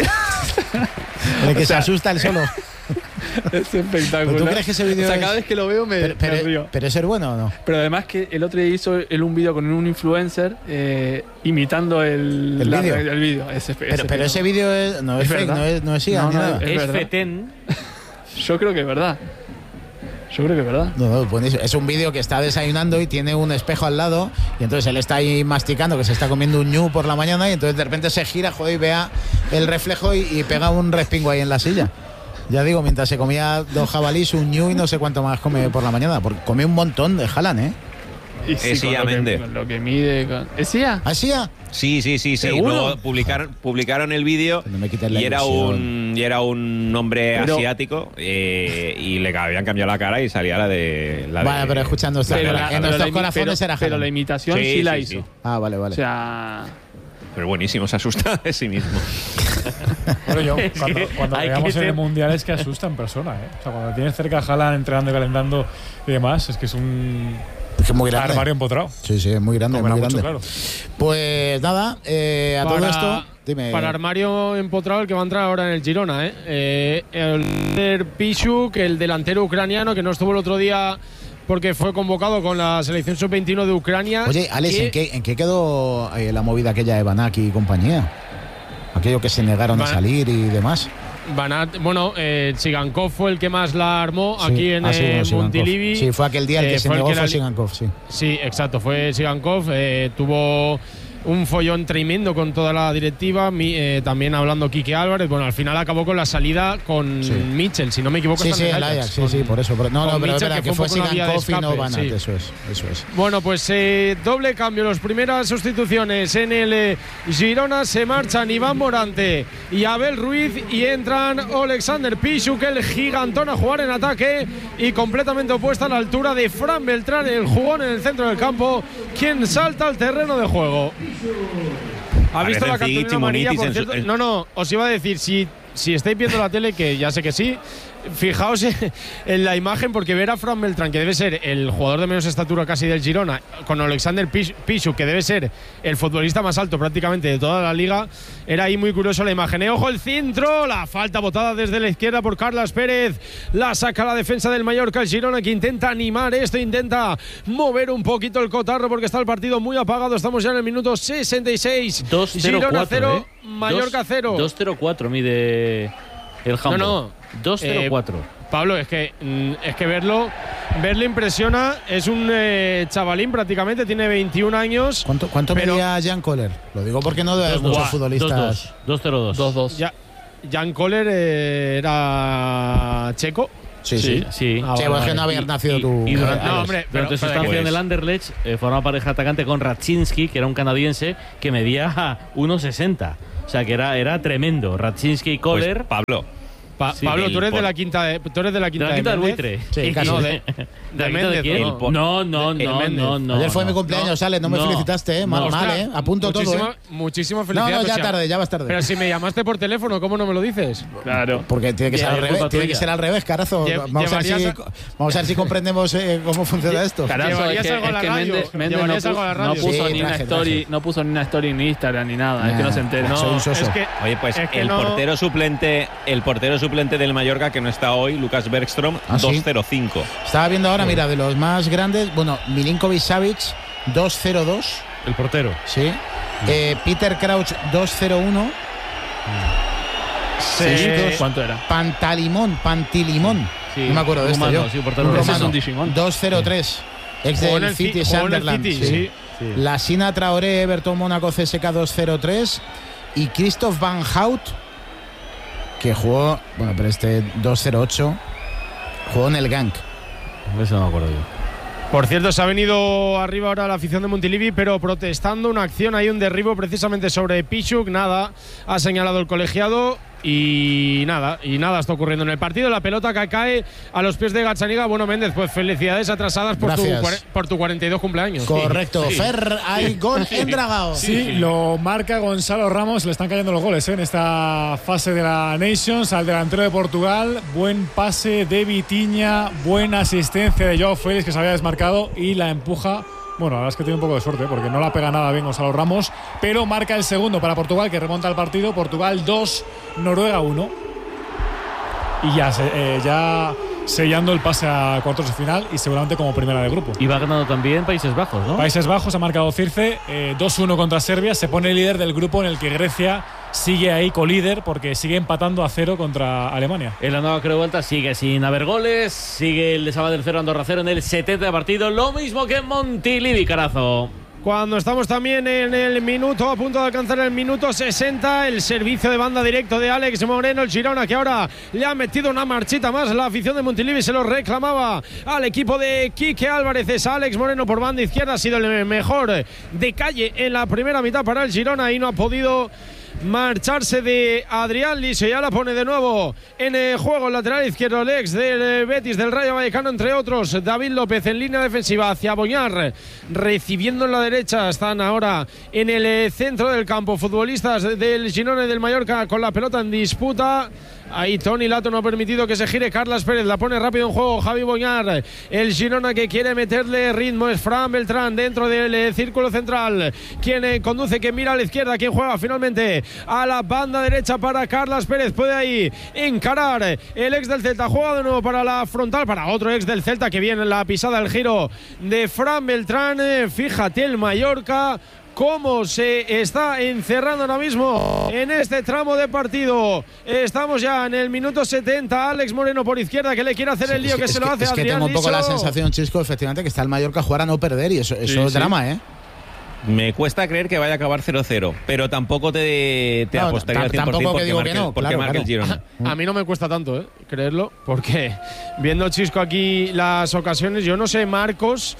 El que se asusta el solo. Es espectacular. ¿Pero tú crees que ese vídeo cada vez que lo veo me río. ¿Pero es ser bueno o no? Pero además que el otro día hizo un vídeo con un influencer imitando el vídeo. Pero ese vídeo no es fake, no es nada. Es fetén. Yo creo que es verdad. No, buenísimo. Es un vídeo que está desayunando y tiene un espejo al lado, y entonces él está ahí masticando, que se está comiendo un ñu por la mañana, y entonces de repente se gira, y vea el reflejo y pega un respingo ahí en la silla. Ya digo, mientras se comía 2 jabalíes, un ñu y no sé cuánto más come por la mañana, porque come un montón de Haaland, ¿eh? Y sí, lo que mide. ¿Es IA? ¿Ah, sí? Sí. Luego publicaron el vídeo y era un hombre asiático y le habían cambiado la cara y salía la de. Vale, pero escuchando esto, en nuestros corazones era Haaland. Pero la imitación sí la hizo. Sí. Ah, vale. O sea. Pero buenísimo, se asusta de sí mismo. Bueno, cuando veamos en el Mundial es que asusta en persona, ¿eh? O sea, cuando tienes cerca a Haaland entrenando y calentando y demás, es que es un muy grande. Armario empotrado. Sí, es muy grande, muy grande. Mucho, claro. Pues nada, todo esto. Dime. Para armario empotrado el que va a entrar ahora en el Girona, el Piszczuk, el delantero ucraniano que no estuvo el otro día porque fue convocado con la selección sub-21 de Ucrania. Oye, Alex, ¿en qué quedó la movida aquella de Banach y compañía? Aquello que se negaron a salir y demás. Tsigankov fue el que más la armó aquí en Montilivi. Sí, fue aquel día el que se negó, fue Tsigankov, sí. Sí, exacto, fue Tsigankov. Tuvo un follón tremendo con toda la directiva, también hablando Quique Álvarez. Bueno, al final acabó con la salida con Mitchell, si no me equivoco. Sí, el Ajax, sí, por eso. No, pero es verdad que fue Tsigankov y no Banach, sí. Eso es. Bueno, pues doble cambio, las primeras sustituciones en el Girona. Se marchan Iván Morante y Abel Ruiz y entran Alexander Piszczuk, el gigantón, a jugar en ataque y completamente opuesta a la altura de Fran Beltrán, el jugón en el centro del campo, quien salta al terreno de juego. ¿Ha visto la cartulina amarilla, por cierto? No, os iba a decir, si estáis viendo la tele, que ya sé que sí, Fijaos en la imagen, porque ver a Fran Beltrán, que debe ser el jugador de menos estatura casi del Girona, con Alexander Piszczuk, que debe ser el futbolista más alto prácticamente de toda la liga, era ahí muy curioso la imagen. Ojo el centro, la falta botada desde la izquierda por Carlas Pérez, la saca la defensa del Mallorca, el Girona, que intenta animar esto, intenta mover un poquito el cotarro porque está el partido muy apagado. Estamos ya en el minuto 66. 2-0-4, Girona 0, Mallorca 0. 2-0-4 mide el Hamburg. No. 2-0-4. Pablo, es que verlo impresiona. Es un chavalín prácticamente, tiene 21 años. ¿Cuánto medía Jan Koller? Lo digo porque no de muchos futbolistas. 2-0-2. 2-2. Jan Koller era checo. Sí. Es que no habías nacido tú. No, hombre, durante su estancia en el Anderlecht formaba pareja atacante con Radzinski, que era un canadiense que medía 1,60. O sea que era tremendo. Radzinski y Koller. Pues, Pablo. Pablo, tú eres de la quinta del buitre. Sí, no, de Méndez. No. Ayer fue mi cumpleaños, Alex, no me felicitaste, mal, apunto todo. Muchísimas felicidades. No, ya vas tarde. Pero si me llamaste por teléfono, ¿cómo no me lo dices? Claro. Porque tiene que ser al revés, carazo. Vamos a ver si comprendemos cómo funciona esto. Carazo, es que Méndez no puso ni una story en Instagram ni nada, es que no se entera. Oye, pues el portero suplente del Mallorca, que no está hoy, Lucas Bergström, 2-0-5. Estaba viendo ahora, mira, de los más grandes, Milinkovic-Savic, 2-0-2. El portero. Sí. Peter Crouch, 2-0-1. ¿Cuánto era? Pantilimón. No me acuerdo de esto yo. Sí, ese es un Digimon. 2-0-3. Ex del City Sunderland. Sí. La Sina Traoré, Everton Mónaco CSK 2-0-3. Y Christoph Van Hout, que jugó, pero 2-0-8, jugó en el Genk. Eso no me acuerdo yo. Por cierto, se ha venido arriba ahora la afición de Montilivi, pero protestando una acción, hay un derribo precisamente sobre Piszczuk, nada, ha señalado el colegiado y nada está ocurriendo en el partido. La pelota que cae a los pies de Gazzaniga. Bueno, Méndez, pues felicidades atrasadas por tu 42 cumpleaños. Correcto. Sí. Fer, hay gol en Dragao. Sí, lo marca Gonzalo Ramos, le están cayendo los goles en esta fase de la Nations al delantero de Portugal. Buen pase de Vitinha, buena asistencia de Joao Félix, que se había desmarcado y la empuja. Bueno, la verdad es que tiene un poco de suerte porque no la pega nada bien Gonzalo Ramos, pero marca el segundo para Portugal, que remonta el partido. Portugal 2, Noruega 1. Y ya sellando el pase a cuartos de final y seguramente como primera de grupo. Y va ganando también Países Bajos, ¿no? Países Bajos ha marcado Circe, 2-1 contra Serbia. Se pone líder del grupo, en el que Grecia sigue ahí colíder porque sigue empatando a 0 contra Alemania. En la nueva Creu-Vuelta sigue sin haber goles, sigue el de Sabadell 0, Andorra 0 en el 70 de partido, lo mismo que en Montilivi, carazo. Cuando estamos también en el minuto, a punto de alcanzar el minuto 60, el servicio de banda directo de Alex Moreno, el Girona, que ahora le ha metido una marchita más. La afición de Montilivi se lo reclamaba al equipo de Quique Álvarez. Es Alex Moreno por banda izquierda, ha sido el mejor de calle en la primera mitad para el Girona y no ha podido marcharse de Adrián Liso. Ya la pone de nuevo en el juego el lateral izquierdo, el ex del Betis, del Rayo Vallecano, entre otros. David López en línea defensiva hacia Boñar, recibiendo en la derecha. Están ahora en el centro del campo futbolistas del Girona y del Mallorca con la pelota en disputa. Ahí Toni Lato no ha permitido que se gire. Carlas Pérez la pone rápido en juego. Javi Boñar, el Girona, que quiere meterle ritmo. Es Fran Beltrán dentro del círculo central, quien conduce, que mira a la izquierda, quien juega finalmente a la banda derecha para Carlas Pérez. Puede ahí encarar el ex del Celta. Juega de nuevo para la frontal, para otro ex del Celta, que viene en la pisada, el giro de Fran Beltrán. Fíjate el Mallorca cómo se está encerrando ahora mismo en este tramo de partido. Estamos ya en el minuto 70. Alex Moreno por izquierda, que le quiere hacer el lío, que se lo hace a Adrián Liso. Es que tengo un poco la sensación, Chisco, efectivamente, que está el Mallorca a jugar a no perder, y eso es drama, ¿eh? Me cuesta creer que vaya a acabar 0-0, pero tampoco te apostaría al 100% porque marque el Girona. A mí no me cuesta tanto, creerlo, porque viendo, Chisco, aquí las ocasiones, yo no sé, Marcos,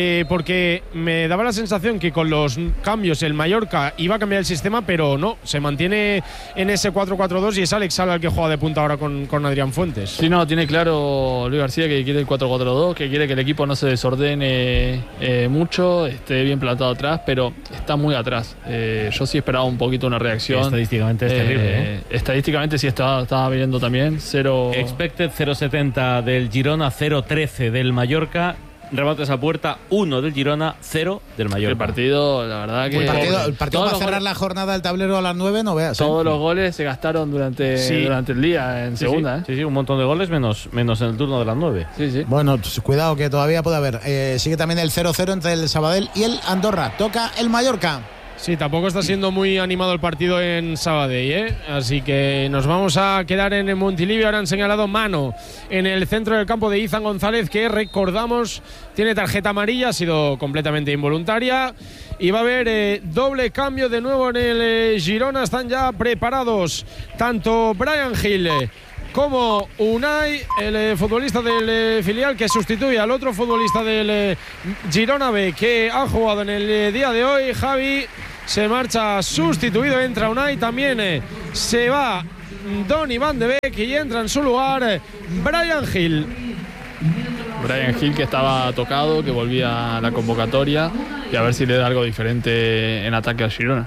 porque me daba la sensación que con los cambios el Mallorca iba a cambiar el sistema, pero no, se mantiene en ese 4-4-2 y es Alex Sala el que juega de punta ahora con Adrián Fuentes. Sí, no, tiene claro Luis García que quiere el 4-4-2, que quiere que el equipo no se desordene mucho, esté bien plantado atrás, pero está muy atrás. Yo sí esperaba un poquito una reacción. Estadísticamente es terrible. Estadísticamente sí estaba viendo también. Expected 0,70 del Girona, 0,13 del Mallorca. Remates a puerta, 1 del Girona, 0 del Mallorca. El partido, la verdad que... El partido para cerrar la jornada del tablero a las 9, no veas. Todos los goles se gastaron durante el día en segunda. Sí, un montón de goles menos en el turno de las 9. Sí. Bueno, pues, cuidado que todavía puede haber. Sigue también el 0-0 entre el Sabadell y el Andorra. Toca el Mallorca. Sí, tampoco está siendo muy animado el partido en Sabadell, ¿eh? Así que nos vamos a quedar en Montilivi. Ahora han señalado mano en el centro del campo de Izan González, que recordamos tiene tarjeta amarilla, ha sido completamente involuntaria. Y va a haber doble cambio de nuevo en el Girona. Están ya preparados tanto Brian Hill como Unai, el futbolista del filial, que sustituye al otro futbolista del Girona B, que ha jugado en el día de hoy. Javi se marcha sustituido, entra Unai, también se va Donny Van de Beek y entra en su lugar Brian Hill. Brian Hill, que estaba tocado, que volvía a la convocatoria, y a ver si le da algo diferente en ataque al Girona.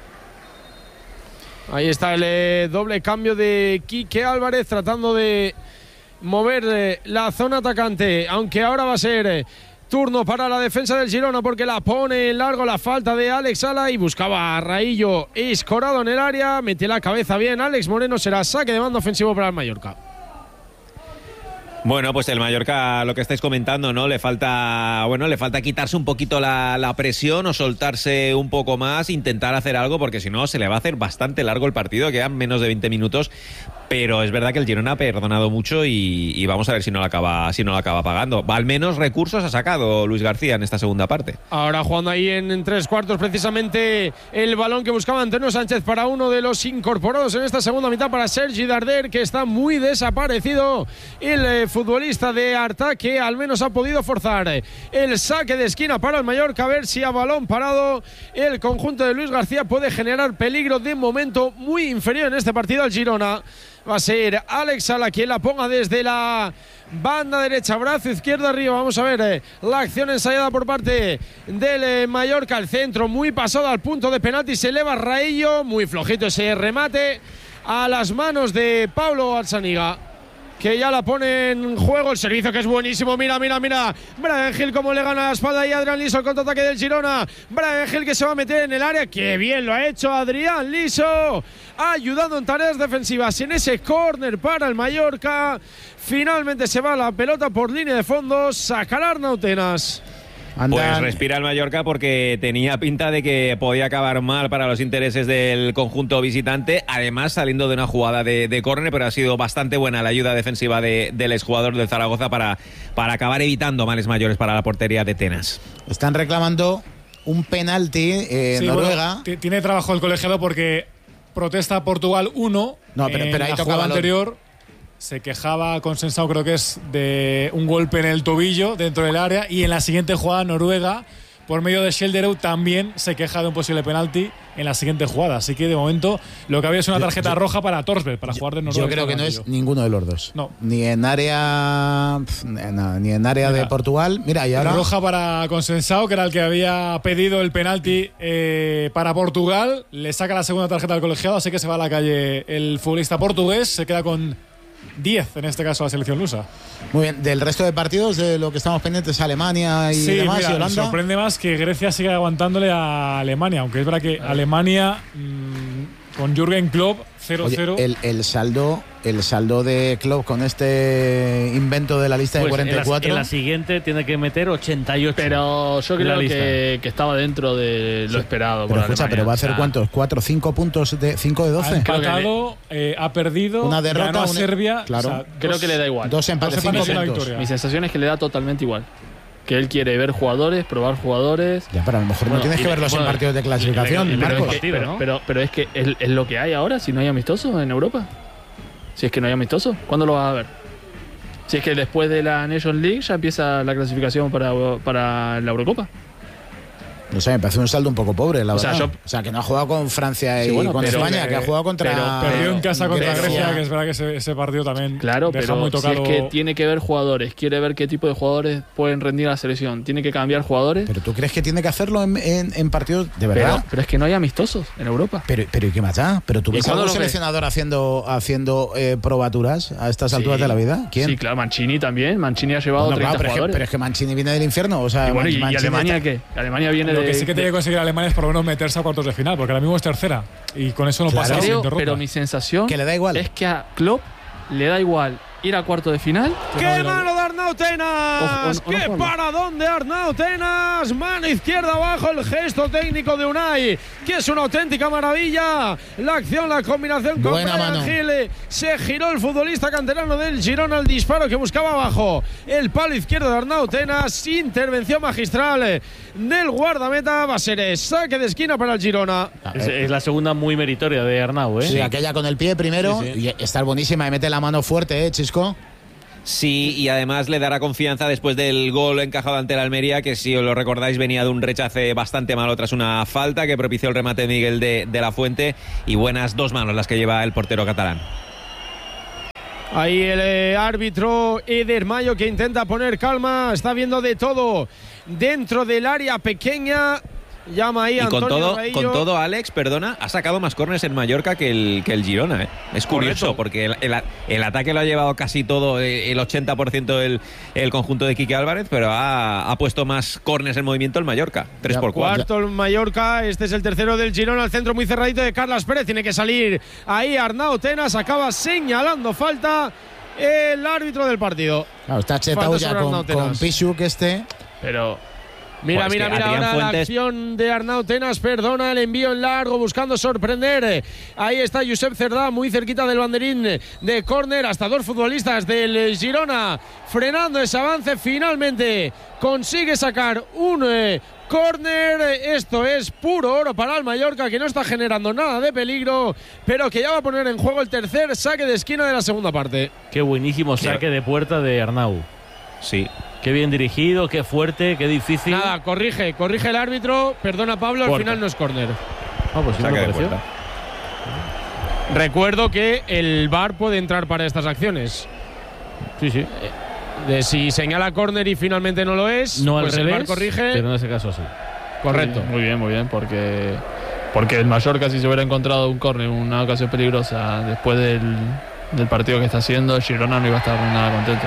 Ahí está el doble cambio de Quique Álvarez, tratando de mover la zona atacante, aunque ahora va a ser turno para la defensa del Girona, porque la pone en largo la falta de Alex Sala y buscaba a Raillo escorado en el área, mete la cabeza bien Alex Moreno, será saque de banda ofensivo para el Mallorca. Bueno, pues el Mallorca, lo que estáis comentando, ¿no? Le falta quitarse un poquito la presión o soltarse un poco más, intentar hacer algo, porque si no se le va a hacer bastante largo el partido, quedan menos de 20 minutos, pero es verdad que el Girona ha perdonado mucho y vamos a ver si no lo acaba pagando. Al menos recursos ha sacado Luis García en esta segunda parte. Ahora jugando ahí en tres cuartos, precisamente el balón que buscaba Antonio Sánchez para uno de los incorporados en esta segunda mitad, para Sergi Darder, que está muy desaparecido. El futbolista de Arta, que al menos ha podido forzar el saque de esquina para el Mallorca, a ver si a balón parado el conjunto de Luis García puede generar peligro. De momento muy inferior en este partido al Girona. Va a ser Alex Sala quien la ponga desde la banda derecha, brazo izquierdo arriba. Vamos a ver la acción ensayada por parte del Mallorca. El centro muy pasado al punto de penalti, se eleva Raillo, muy flojito ese remate a las manos de Pablo Atzaniga, que ya la pone en juego. El servicio, que es buenísimo. Mira. Brian Hill como le gana la espalda y Adrián Liso, el contraataque del Girona. Brian Hill, que se va a meter en el área. ¡Qué bien lo ha hecho Adrián Liso! Ayudando en tareas defensivas en ese córner para el Mallorca. Finalmente se va la pelota por línea de fondo. Sacará Arnautenas. Pues respira el Mallorca, porque tenía pinta de que podía acabar mal para los intereses del conjunto visitante, además saliendo de una jugada de córner, pero ha sido bastante buena la ayuda defensiva del exjugador del Zaragoza para acabar evitando males mayores para la portería de Tenas. Están reclamando un penalti Noruega. Bueno, tiene trabajo el colegiado, porque protesta Portugal 1. No, pero ahí la jugada anterior se quejaba Consensado, creo que es, de un golpe en el tobillo dentro del área, y en la siguiente jugada Noruega, por medio de Schelderud, también se queja de un posible penalti en la siguiente jugada. Así que de momento lo que había es una tarjeta roja para Torsberg, para jugar de Noruega. Yo creo que no es ninguno de los dos. No. Ni en área de Portugal. Mira, y ahora roja para Consensado, que era el que había pedido el penalti para Portugal. Le saca la segunda tarjeta al colegiado, así que se va a la calle el futbolista portugués. Se queda con 10, en este caso, la selección lusa. Muy bien. Del resto de partidos, de lo que estamos pendientes, Alemania y demás, mira, y Holanda. Sorprende más que Grecia siga aguantándole a Alemania, aunque es verdad que Alemania con Jürgen Klopp 0-0. Oye, el saldo de Klopp con este invento de la lista de 44. En la siguiente tiene que meter 88. Pero yo creo que estaba dentro de lo esperado. Pero escucha, pero va a hacer ¿cuántos? ¿4 o 5 puntos de 5 de 12? Ha empatado, ha perdido, una derrota, ganó a Serbia. Claro. O sea, creo que le da igual. 2 empates, 5 puntos. Mi sensación es que le da totalmente igual. Que él quiere ver jugadores, probar jugadores. Ya, pero a lo mejor no tienes que verlos en partidos de clasificación, Marcos. Pero es que es lo que hay ahora, si no hay amistosos en Europa. Si es que no hay amistosos, ¿cuándo lo vas a ver? Si es que después de la Nations League ya empieza la clasificación para la Eurocopa. No sé, me parece un saldo un poco pobre, la O sea, verdad. O sea, que no ha jugado con Francia y con España, que ha jugado contra... Perdió en casa contra Grecia, que es verdad que ese partido también Claro, deja pero muy tocado. si es que tiene que ver jugadores, quiere ver qué tipo de jugadores pueden rendir a la selección, tiene que cambiar jugadores. ¿Pero tú crees que tiene que hacerlo en partidos de verdad? Pero es que no hay amistosos en Europa. Pero ¿y qué más da? ¿Pero tú ves a un seleccionador haciendo probaturas a estas alturas de la vida? ¿Quién? Sí, claro, Mancini también. Mancini ha llevado 30 jugadores. Pero es que Mancini viene del infierno. O sea, ¿Y Alemania qué? Alemania viene Lo que sí que tiene que conseguir Alemania es por lo menos meterse a cuartos de final, porque ahora mismo es tercera. Y con eso no pasa la siguiente ronda. Pero mi sensación que le da igual. Es que a Klopp le da igual ir a cuarto de final. ¡Qué mano de Arnau Tenas! ¡Qué paradón de Arnau Tenas! Mano izquierda abajo, el gesto técnico de Unai, que es una auténtica maravilla. La acción, la combinación con Bryan Gil. Se giró el futbolista canterano del Girona al disparo que buscaba abajo el palo izquierdo de Arnau Tenas. Intervención magistral del guardameta. Va a ser saque de esquina para el Girona. Es la segunda muy meritoria de Arnau, ¿eh? Sí, aquella con el pie primero. Sí. Y está buenísima, mete la mano fuerte, Chisco. Sí, y además le dará confianza después del gol encajado ante el Almería, que si os lo recordáis venía de un rechace bastante malo tras una falta que propició el remate de Miguel de la Fuente, y buenas 2 manos las que lleva el portero catalán. Ahí el árbitro Eder Mayo, que intenta poner calma, está viendo de todo dentro del área pequeña. Llama ahí y Antonio con todo, Alex, perdona, ha sacado más córners en Mallorca que el Girona, ¿eh? Es curioso, porque el ataque lo ha llevado casi todo, el 80% el conjunto de Quique Álvarez, pero ha puesto más córners en movimiento el Mallorca, 3x4. Cuarto el Mallorca, este es el tercero del Girona, al centro muy cerradito de Carlas Pérez, tiene que salir ahí Arnau Tenas, acaba señalando falta el árbitro del partido. Claro, está chetado ya con Pichuk pero... Mira ahora la acción de Arnau Tenas, perdona el envío en largo, buscando sorprender. Ahí está Josep Cerdá, muy cerquita del banderín de córner, hasta 2 futbolistas del Girona frenando ese avance. Finalmente consigue sacar un córner. Esto es puro oro para el Mallorca, que no está generando nada de peligro, pero que ya va a poner en juego el tercer saque de esquina de la segunda parte. Qué buenísimo saque de puerta de Arnau. Sí. Qué bien dirigido, qué fuerte, qué difícil. Nada, corrige el árbitro. Perdona, Pablo, al final no es córner. Pues sí, me pareció. Recuerdo que el VAR puede entrar para estas acciones. Sí. De si señala córner y finalmente no lo es, no pues al revés, el VAR corrige. Pero en ese caso sí. Correcto. Muy bien, porque el Mallorca, si se hubiera encontrado un córner, una ocasión peligrosa después del partido que está haciendo, el Girona no iba a estar nada contento.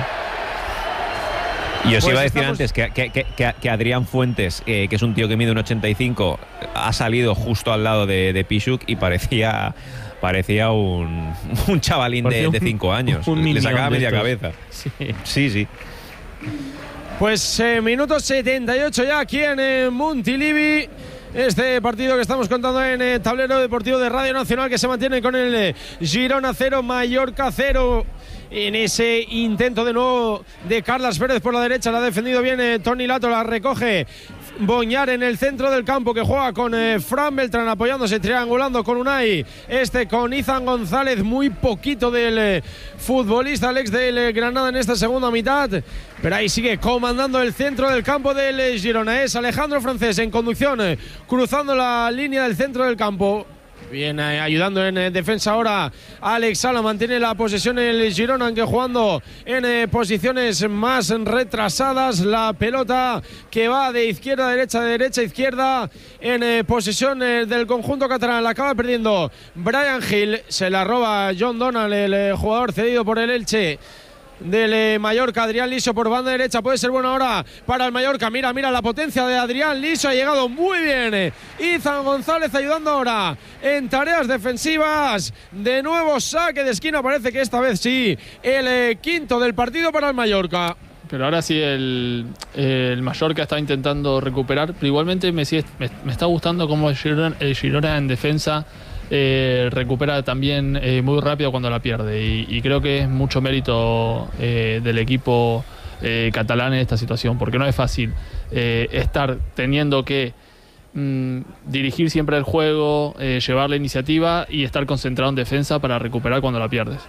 Y os iba a decir antes que Adrián Fuentes, que es un tío que mide un 85, ha salido justo al lado de Pichuk y parecía un chavalín de 5 años. Le sacaba media cabeza. Sí. Pues minuto 78 ya aquí en Montilivi. Este partido que estamos contando en el tablero deportivo de Radio Nacional, que se mantiene con el Girona 0, Mallorca 0. En ese intento de nuevo de Carlas Pérez por la derecha, la ha defendido bien Toni Lato, la recoge Boñar en el centro del campo, que juega con Fran Beltrán apoyándose, triangulando con Unai, con Izan González, muy poquito del futbolista Alex del Granada en esta segunda mitad, pero ahí sigue comandando el centro del campo del Girona. Es Alejandro Francés en conducción, cruzando la línea del centro del campo. Viene ayudando en defensa ahora Alex Sala, mantiene la posesión el Girona, aunque jugando en posiciones más retrasadas. La pelota que va de izquierda a derecha, de derecha a izquierda, en posesión del conjunto catalán. La acaba perdiendo Bryan Gil, se la roba John Donald, el jugador cedido por el Elche del Mallorca. Adrián Liso por banda derecha, puede ser bueno ahora para el Mallorca. Mira la potencia de Adrián Liso, ha llegado muy bien Izan González ayudando ahora en tareas defensivas. De nuevo saque de esquina, parece que esta vez sí, el quinto del partido para el Mallorca. Pero ahora sí el Mallorca está intentando recuperar, pero igualmente me está gustando cómo el Girona en defensa recupera también muy rápido cuando la pierde, y creo que es mucho mérito del equipo catalán en esta situación, porque no es fácil estar teniendo que dirigir siempre el juego, llevar la iniciativa y estar concentrado en defensa para recuperar cuando la pierdes.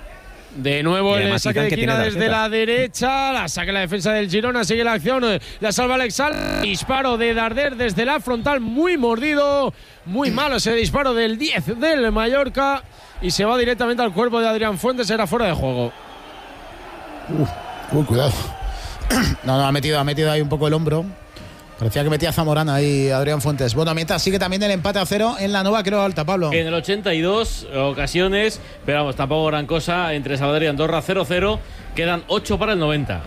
De nuevo el saque de esquina desde la derecha, la saca la defensa del Girona, sigue la acción, la salva Alex Salas, disparo de Darder desde la frontal, muy mordido, muy malo ese disparo del 10 del Mallorca y se va directamente al cuerpo de Adrián Fuentes, era fuera de juego. Cuidado. No, ha metido ahí un poco el hombro. Parecía que metía Zamorana ahí Adrián Fuentes. Bueno, mientras sigue también el empate a 0 en la Nueva Creu Alta, Pablo. En el 82 ocasiones, pero vamos, tampoco gran cosa, entre Sabadell y Andorra 0-0, quedan 8 para el 90.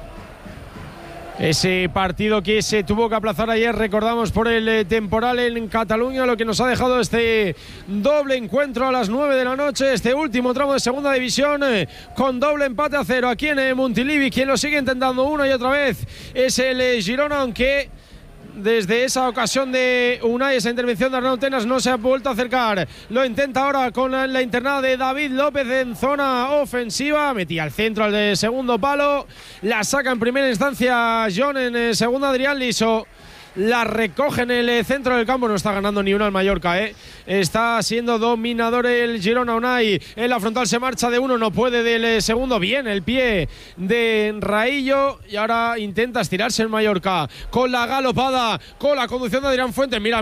Ese partido que se tuvo que aplazar ayer, recordamos, por el temporal en Cataluña, lo que nos ha dejado este doble encuentro a las 9 de la noche, este último tramo de segunda división, con doble empate a 0 aquí en Montilivi. Quien lo sigue intentando una y otra vez es el Girona, aunque desde esa ocasión de Unai, esa intervención de Arnau Tenas, no se ha vuelto a acercar. Lo intenta ahora con la internada de David López en zona ofensiva. Metía al centro al de segundo palo. La saca en primera instancia John, en segunda Adrián Liso. La recoge en el centro del campo. No está ganando ni una al Mallorca, Está siendo dominador el Girona. Unai en la frontal se marcha de uno, no puede del segundo. Bien el pie de Raillo y ahora intenta estirarse el Mallorca con la galopada, con la conducción de Adrián Fuentes. Mira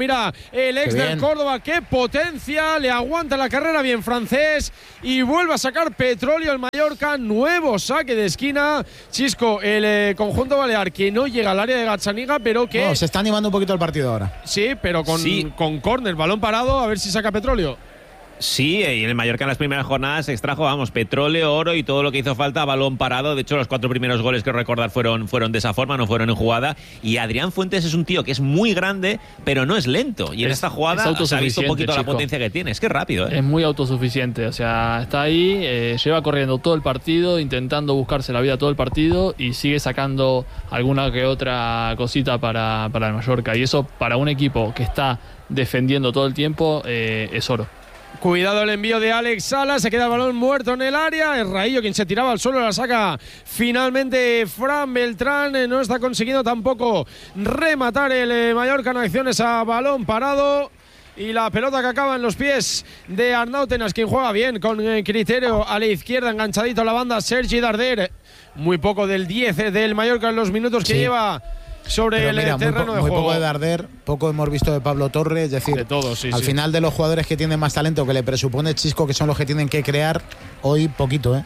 el ex del Córdoba, qué potencia, le aguanta la carrera bien francés y vuelve a sacar petróleo el Mallorca. Nuevo saque de esquina. Chisco, el conjunto balear que no llega al área de Gazzaniga, pero que se está animando un poquito el partido ahora. Sí, pero con córner, balón parado, a ver si saca petróleo. Sí, y en el Mallorca en las primeras jornadas se extrajo, petróleo, oro y todo lo que hizo falta a balón parado. De hecho, los 4 primeros goles que recordar fueron de esa forma, no fueron en jugada. Y Adrián Fuentes es un tío que es muy grande, pero no es lento. Y en esta jugada se ha visto un poquito la potencia que tiene. Es que es rápido, Es muy autosuficiente, o sea, está ahí, lleva corriendo todo el partido, intentando buscarse la vida todo el partido y sigue sacando alguna que otra cosita para el Mallorca. Y eso, para un equipo que está defendiendo todo el tiempo, es oro. Cuidado el envío de Alex Salas, se queda el balón muerto en el área, es Raillo quien se tiraba al suelo, la saca finalmente Fran Beltrán, no está consiguiendo tampoco rematar el Mallorca en acciones a balón parado. Y la pelota que acaba en los pies de Arnau Tenas, quien juega bien, con criterio a la izquierda, enganchadito a la banda, Sergi Darder. Muy poco del 10 del Mallorca en los minutos que lleva sobre el terreno de juego. Muy poco de Darder, poco hemos visto de Pablo Torre, es decir, de todo, al final de los jugadores que tienen más talento, que le presupone Chisco, que son los que tienen que crear, hoy poquito,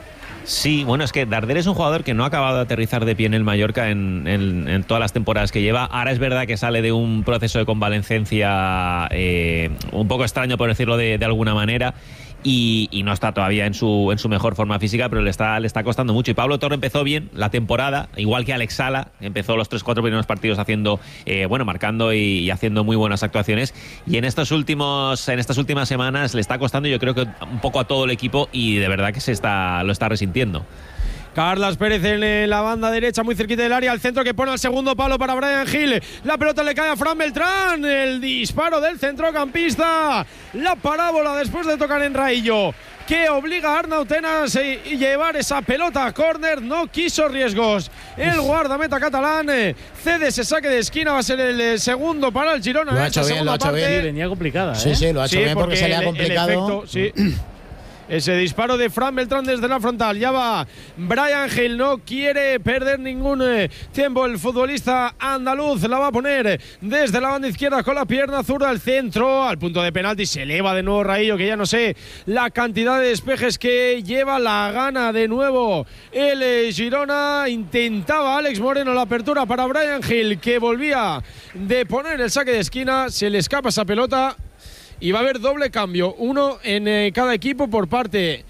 Sí, bueno, es que Darder es un jugador que no ha acabado de aterrizar de pie en el Mallorca en todas las temporadas que lleva. Ahora es verdad que sale de un proceso de convalecencia un poco extraño, por decirlo de alguna manera. Y no está todavía en su mejor forma física, pero le está costando mucho. Y Pablo Torre empezó bien la temporada, igual que Alex Sala, empezó los 3-4 primeros partidos haciendo, marcando y haciendo muy buenas actuaciones. Y en estas últimas semanas le está costando, yo creo que un poco a todo el equipo, y de verdad que lo está resintiendo. Carlas Pérez en la banda derecha, muy cerquita del área, al centro, que pone al segundo palo para Brian Hill. La pelota le cae a Fran Beltrán. El disparo del centrocampista. La parábola después de tocar en Raillo, que obliga a Arnau Tenas a llevar esa pelota a córner. No quiso riesgos el guardameta catalán. Cede ese saque de esquina, va a ser el segundo para el Girona. Lo ha hecho bien, lo ha hecho bien. Venía complicada, Sí, lo ha hecho bien porque se le ha complicado. Ese disparo de Fran Beltrán desde la frontal. Ya va Brian Hill, no quiere perder ningún tiempo el futbolista andaluz. La va a poner desde la banda izquierda con la pierna zurda al centro, al punto de penalti. Se eleva de nuevo Raillo, que ya no sé la cantidad de despejes que lleva. La gana de nuevo el Girona. Intentaba Alex Moreno la apertura para Brian Hill, que volvía de poner el saque de esquina. Se le escapa esa pelota. Y va a haber doble cambio, uno en cada equipo por parte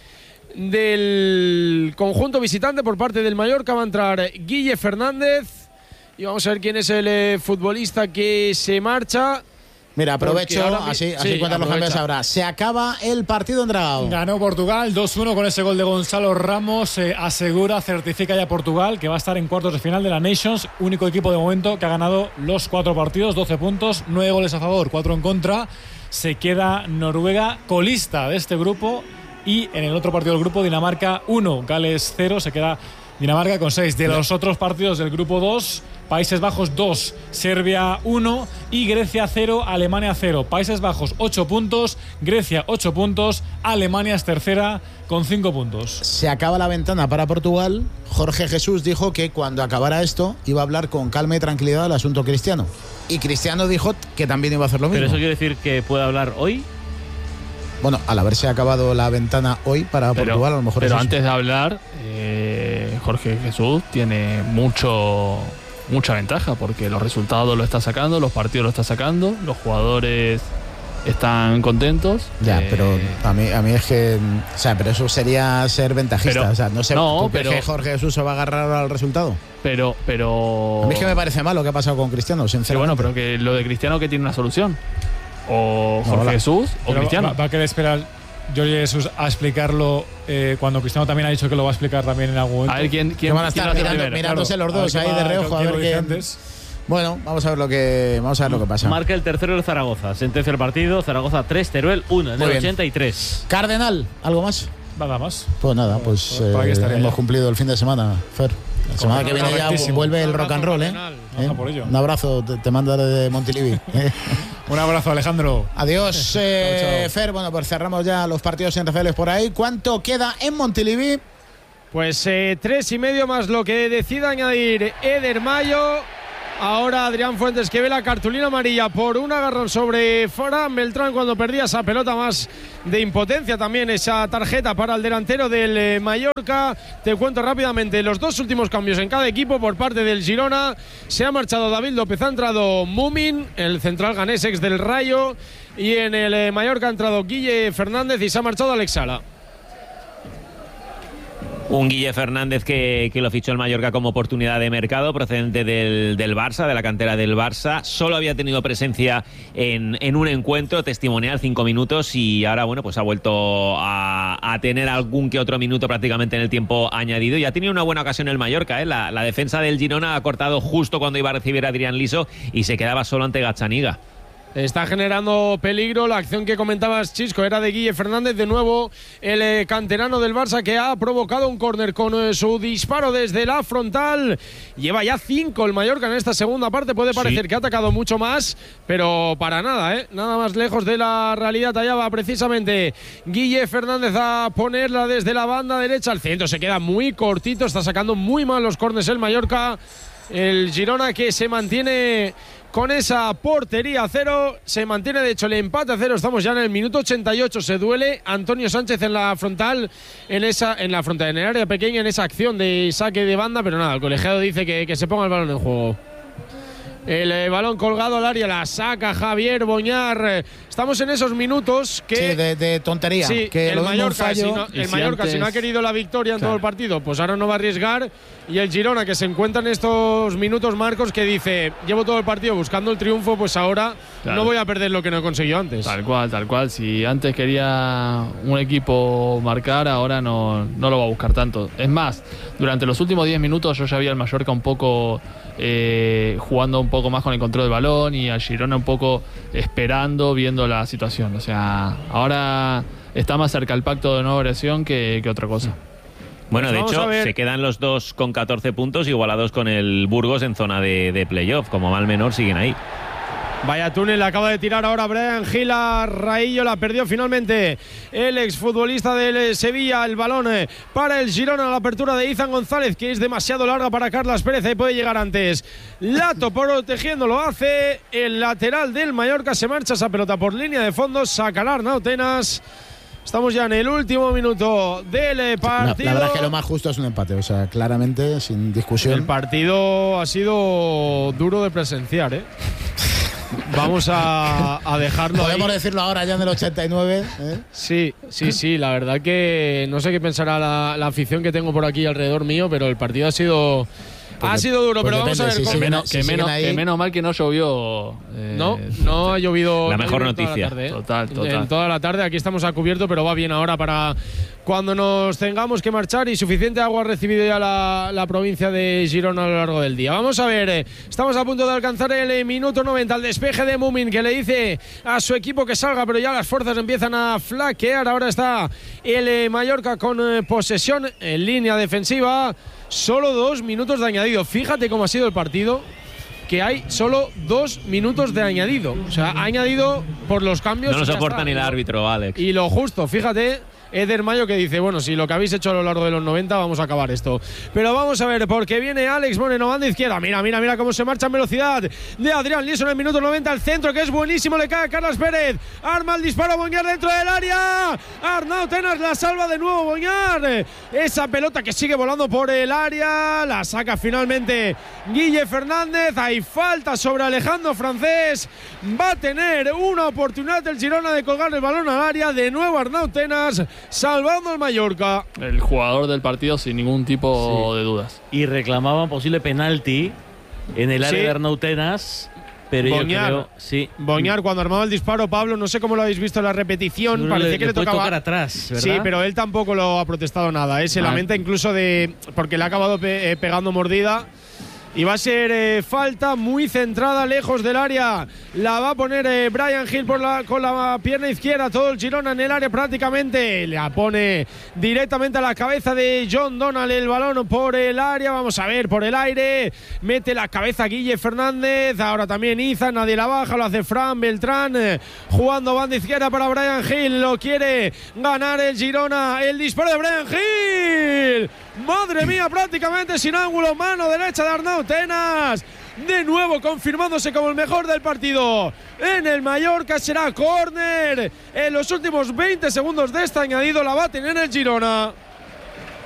del conjunto visitante. Por parte del Mallorca va a entrar Guille Fernández. Y vamos a ver quién es el futbolista que se marcha. Mira, aprovecho, así cuentan los cambios ahora. Se acaba el partido en Dragao. Ganó Portugal 2-1 con ese gol de Gonzalo Ramos. Certifica ya Portugal, que va a estar en cuartos de final de la Nations. Único equipo de momento que ha ganado los 4 partidos, 12 puntos, 9 goles a favor, 4 en contra. Se queda Noruega colista de este grupo, y en el otro partido del grupo, Dinamarca 1, Gales 0, se queda Dinamarca con 6. De los otros partidos del grupo 2, Países Bajos 2, Serbia 1 y Grecia 0, Alemania 0. Países Bajos 8 puntos, Grecia 8 puntos, Alemania es tercera con 5 puntos. Se acaba la ventana para Portugal. Jorge Jesús dijo que cuando acabara esto iba a hablar con calma y tranquilidad del asunto Cristiano. Y Cristiano dijo que también iba a hacer lo mismo. ¿Pero eso quiere decir que puede hablar hoy? Bueno, al haberse acabado la ventana hoy para Portugal, a lo mejor. Pero es antes de hablar, Jorge Jesús tiene mucha ventaja porque los resultados lo está sacando, los partidos lo está sacando, los jugadores están contentos. Ya, pero a mí es que, o sea, pero eso sería ser ventajista. Pero, o sea, no sé, no, ¿tú crees que Jorge Jesús se va a agarrar al resultado? Pero a mí es que me parece mal lo que ha pasado con Cristiano, sinceramente. Sí, bueno, pero que lo de Cristiano que tiene una solución. O Jorge Jesús o pero Cristiano. Va a querer esperar Jorge Jesús a explicarlo cuando Cristiano también ha dicho que lo va a explicar también en algún momento. A ver quién van a estar mirándose los dos ahí de reojo a ver quién. Bueno, vamos a ver lo que pasa. Marca el tercero el Zaragoza. Sentencia el partido. Zaragoza 3, Teruel 1 en el 83. Cardenal, ¿algo más? Nada más. Pues nada, pues hemos cumplido el fin de semana, Fer. La semana que viene ya vuelve el rock and roll, ¿eh? Por ello. Un abrazo, te mando de Montilivi. Un abrazo, Alejandro. Adiós, chao. Fer. Bueno, pues cerramos ya los partidos NFL por ahí. ¿Cuánto queda en Montilivi? Pues 3,5 más lo que decida añadir Eder Mayo. Ahora Adrián Fuentes, que ve la cartulina amarilla por un agarrón sobre Fran Beltrán cuando perdía esa pelota, más de impotencia también esa tarjeta para el delantero del Mallorca. Te cuento rápidamente los dos últimos cambios en cada equipo por parte del Girona. Se ha marchado David López, ha entrado Mumin, el central ganés ex del Rayo, y en el Mallorca ha entrado Guille Fernández y se ha marchado Alex Sala. Un Guille Fernández que lo fichó el Mallorca como oportunidad de mercado, procedente del Barça, de la cantera del Barça. Solo había tenido presencia en un encuentro testimonial, 5 minutos, y ahora, bueno, pues ha vuelto a tener algún que otro minuto prácticamente en el tiempo añadido. Y ha tenido una buena ocasión el Mallorca, ¿eh? La defensa del Girona ha cortado justo cuando iba a recibir a Adrián Liso y se quedaba solo ante Gazzaniga. Está generando peligro. La acción que comentabas, Chisco, era de Guille Fernández. De nuevo, el canterano del Barça, que ha provocado un córner con su disparo desde la frontal. Lleva ya 5 el Mallorca en esta segunda parte. Puede parecer que ha atacado mucho más, pero para nada, ¿eh? Nada más lejos de la realidad. Allá va precisamente Guille Fernández a ponerla desde la banda derecha. El centro se queda muy cortito. Está sacando muy mal los córners el Mallorca. El Girona, que se mantiene con esa portería a 0, se mantiene de hecho el empate a 0. Estamos ya en el minuto 88. Se duele Antonio Sánchez en la frontal, en el área pequeña, en esa acción de saque de banda, pero nada, el colegiado dice que se ponga el balón en juego. El balón colgado al área, la saca Javier Boñar. Estamos en esos minutos que... Sí, de tontería. Sí, que el Mallorca, si no ha querido la victoria en todo el partido, pues ahora no va a arriesgar. Y el Girona, que se encuentra en estos minutos, Marcos, que dice, llevo todo el partido buscando el triunfo, pues ahora no voy a perder lo que no he conseguido antes. Tal cual. Si antes quería un equipo marcar, ahora no lo va a buscar tanto. Es más, durante los últimos 10 minutos yo ya vi al Mallorca un poco jugando un poco más con el control del balón, y al Girona un poco esperando, viendo la situación. O sea, ahora está más cerca el pacto de no agresión que otra cosa. Bueno, pues de hecho, se quedan los dos con 14 puntos, igualados con el Burgos en zona de playoff. Como mal menor, siguen ahí. Vaya túnel, acaba de tirar ahora Brian Gil a Raillo, la perdió finalmente el exfutbolista del Sevilla. El balón para el Girona, la apertura de Izan González, que es demasiado larga para Carlas Pérez y puede llegar antes. Lato protegiendo, lo hace el lateral del Mallorca, se marcha esa pelota por línea de fondo, saca Arnautenas. Estamos ya en el último minuto del partido. La verdad es que lo más justo es un empate, o sea, claramente, sin discusión. El partido ha sido duro de presenciar, ¿eh? Vamos a dejarlo. Podemos ahí. decirlo ahora ya en el 89. Sí. La verdad que no sé qué pensará la afición que tengo por aquí alrededor mío, pero el partido ha sido duro, pero vamos a ver. Que menos mal que no llovió. No ha llovido. La mejor noticia. En toda la tarde aquí estamos a cubierto, pero va bien ahora para cuando nos tengamos que marchar, y suficiente agua ha recibido ya la provincia de Girona a lo largo del día. Vamos a ver, estamos a punto de alcanzar el minuto 90, el despeje de Mumin, que le dice a su equipo que salga, pero ya las fuerzas empiezan a flaquear. Ahora está el Mallorca con posesión en línea defensiva, solo 2 minutos de añadido. Fíjate cómo ha sido el partido, que hay solo 2 minutos de añadido. O sea, ha añadido por los cambios. No nos soporta ni el árbitro, Alex. Y lo justo, fíjate, Eder Mayo, que dice, bueno, si lo que habéis hecho a lo largo de los 90, vamos a acabar esto. Pero vamos a ver, porque viene Alex Moreno, banda izquierda. Mira cómo se marcha en velocidad de Adrián Lieso en el minuto 90. Al centro, que es buenísimo, le cae a Carlos Pérez. Arma el disparo, Boñar dentro del área. Arnau Tenas la salva de nuevo, Boñar. Esa pelota que sigue volando por el área, la saca finalmente Guille Fernández. Hay falta sobre Alejandro Francés. Va a tener una oportunidad el Girona de colgar el balón al área. De nuevo Arnau Tenas, salvando al Mallorca. El jugador del partido sin ningún tipo de dudas. Y reclamaban posible penalti en el área de Arnau Tenas, pero Boñar, yo creo, sí. Boñar, cuando armaba el disparo, Pablo, no sé cómo lo habéis visto en la repetición, parecía que le tocaba tocar atrás, ¿verdad? Sí, pero él tampoco lo ha protestado nada. Se lamenta incluso porque le ha acabado pegando mordida. Y va a ser falta muy centrada, lejos del área. La va a poner Bryan Gil con la pierna izquierda. Todo el Girona en el área prácticamente. La pone directamente a la cabeza de John Donald. El balón por el área. Vamos a ver, por el aire. Mete la cabeza Guille Fernández. Ahora también Iza. Nadie la baja. Lo hace Fran Beltrán. Jugando banda izquierda para Bryan Gil. Lo quiere ganar el Girona. El disparo de Bryan Gil. Madre mía, prácticamente sin ángulo. Mano derecha de Arnau Tenas. De nuevo confirmándose como el mejor del partido. En el Mallorca será córner. En los últimos 20 segundos de este añadido la va a tener el Girona.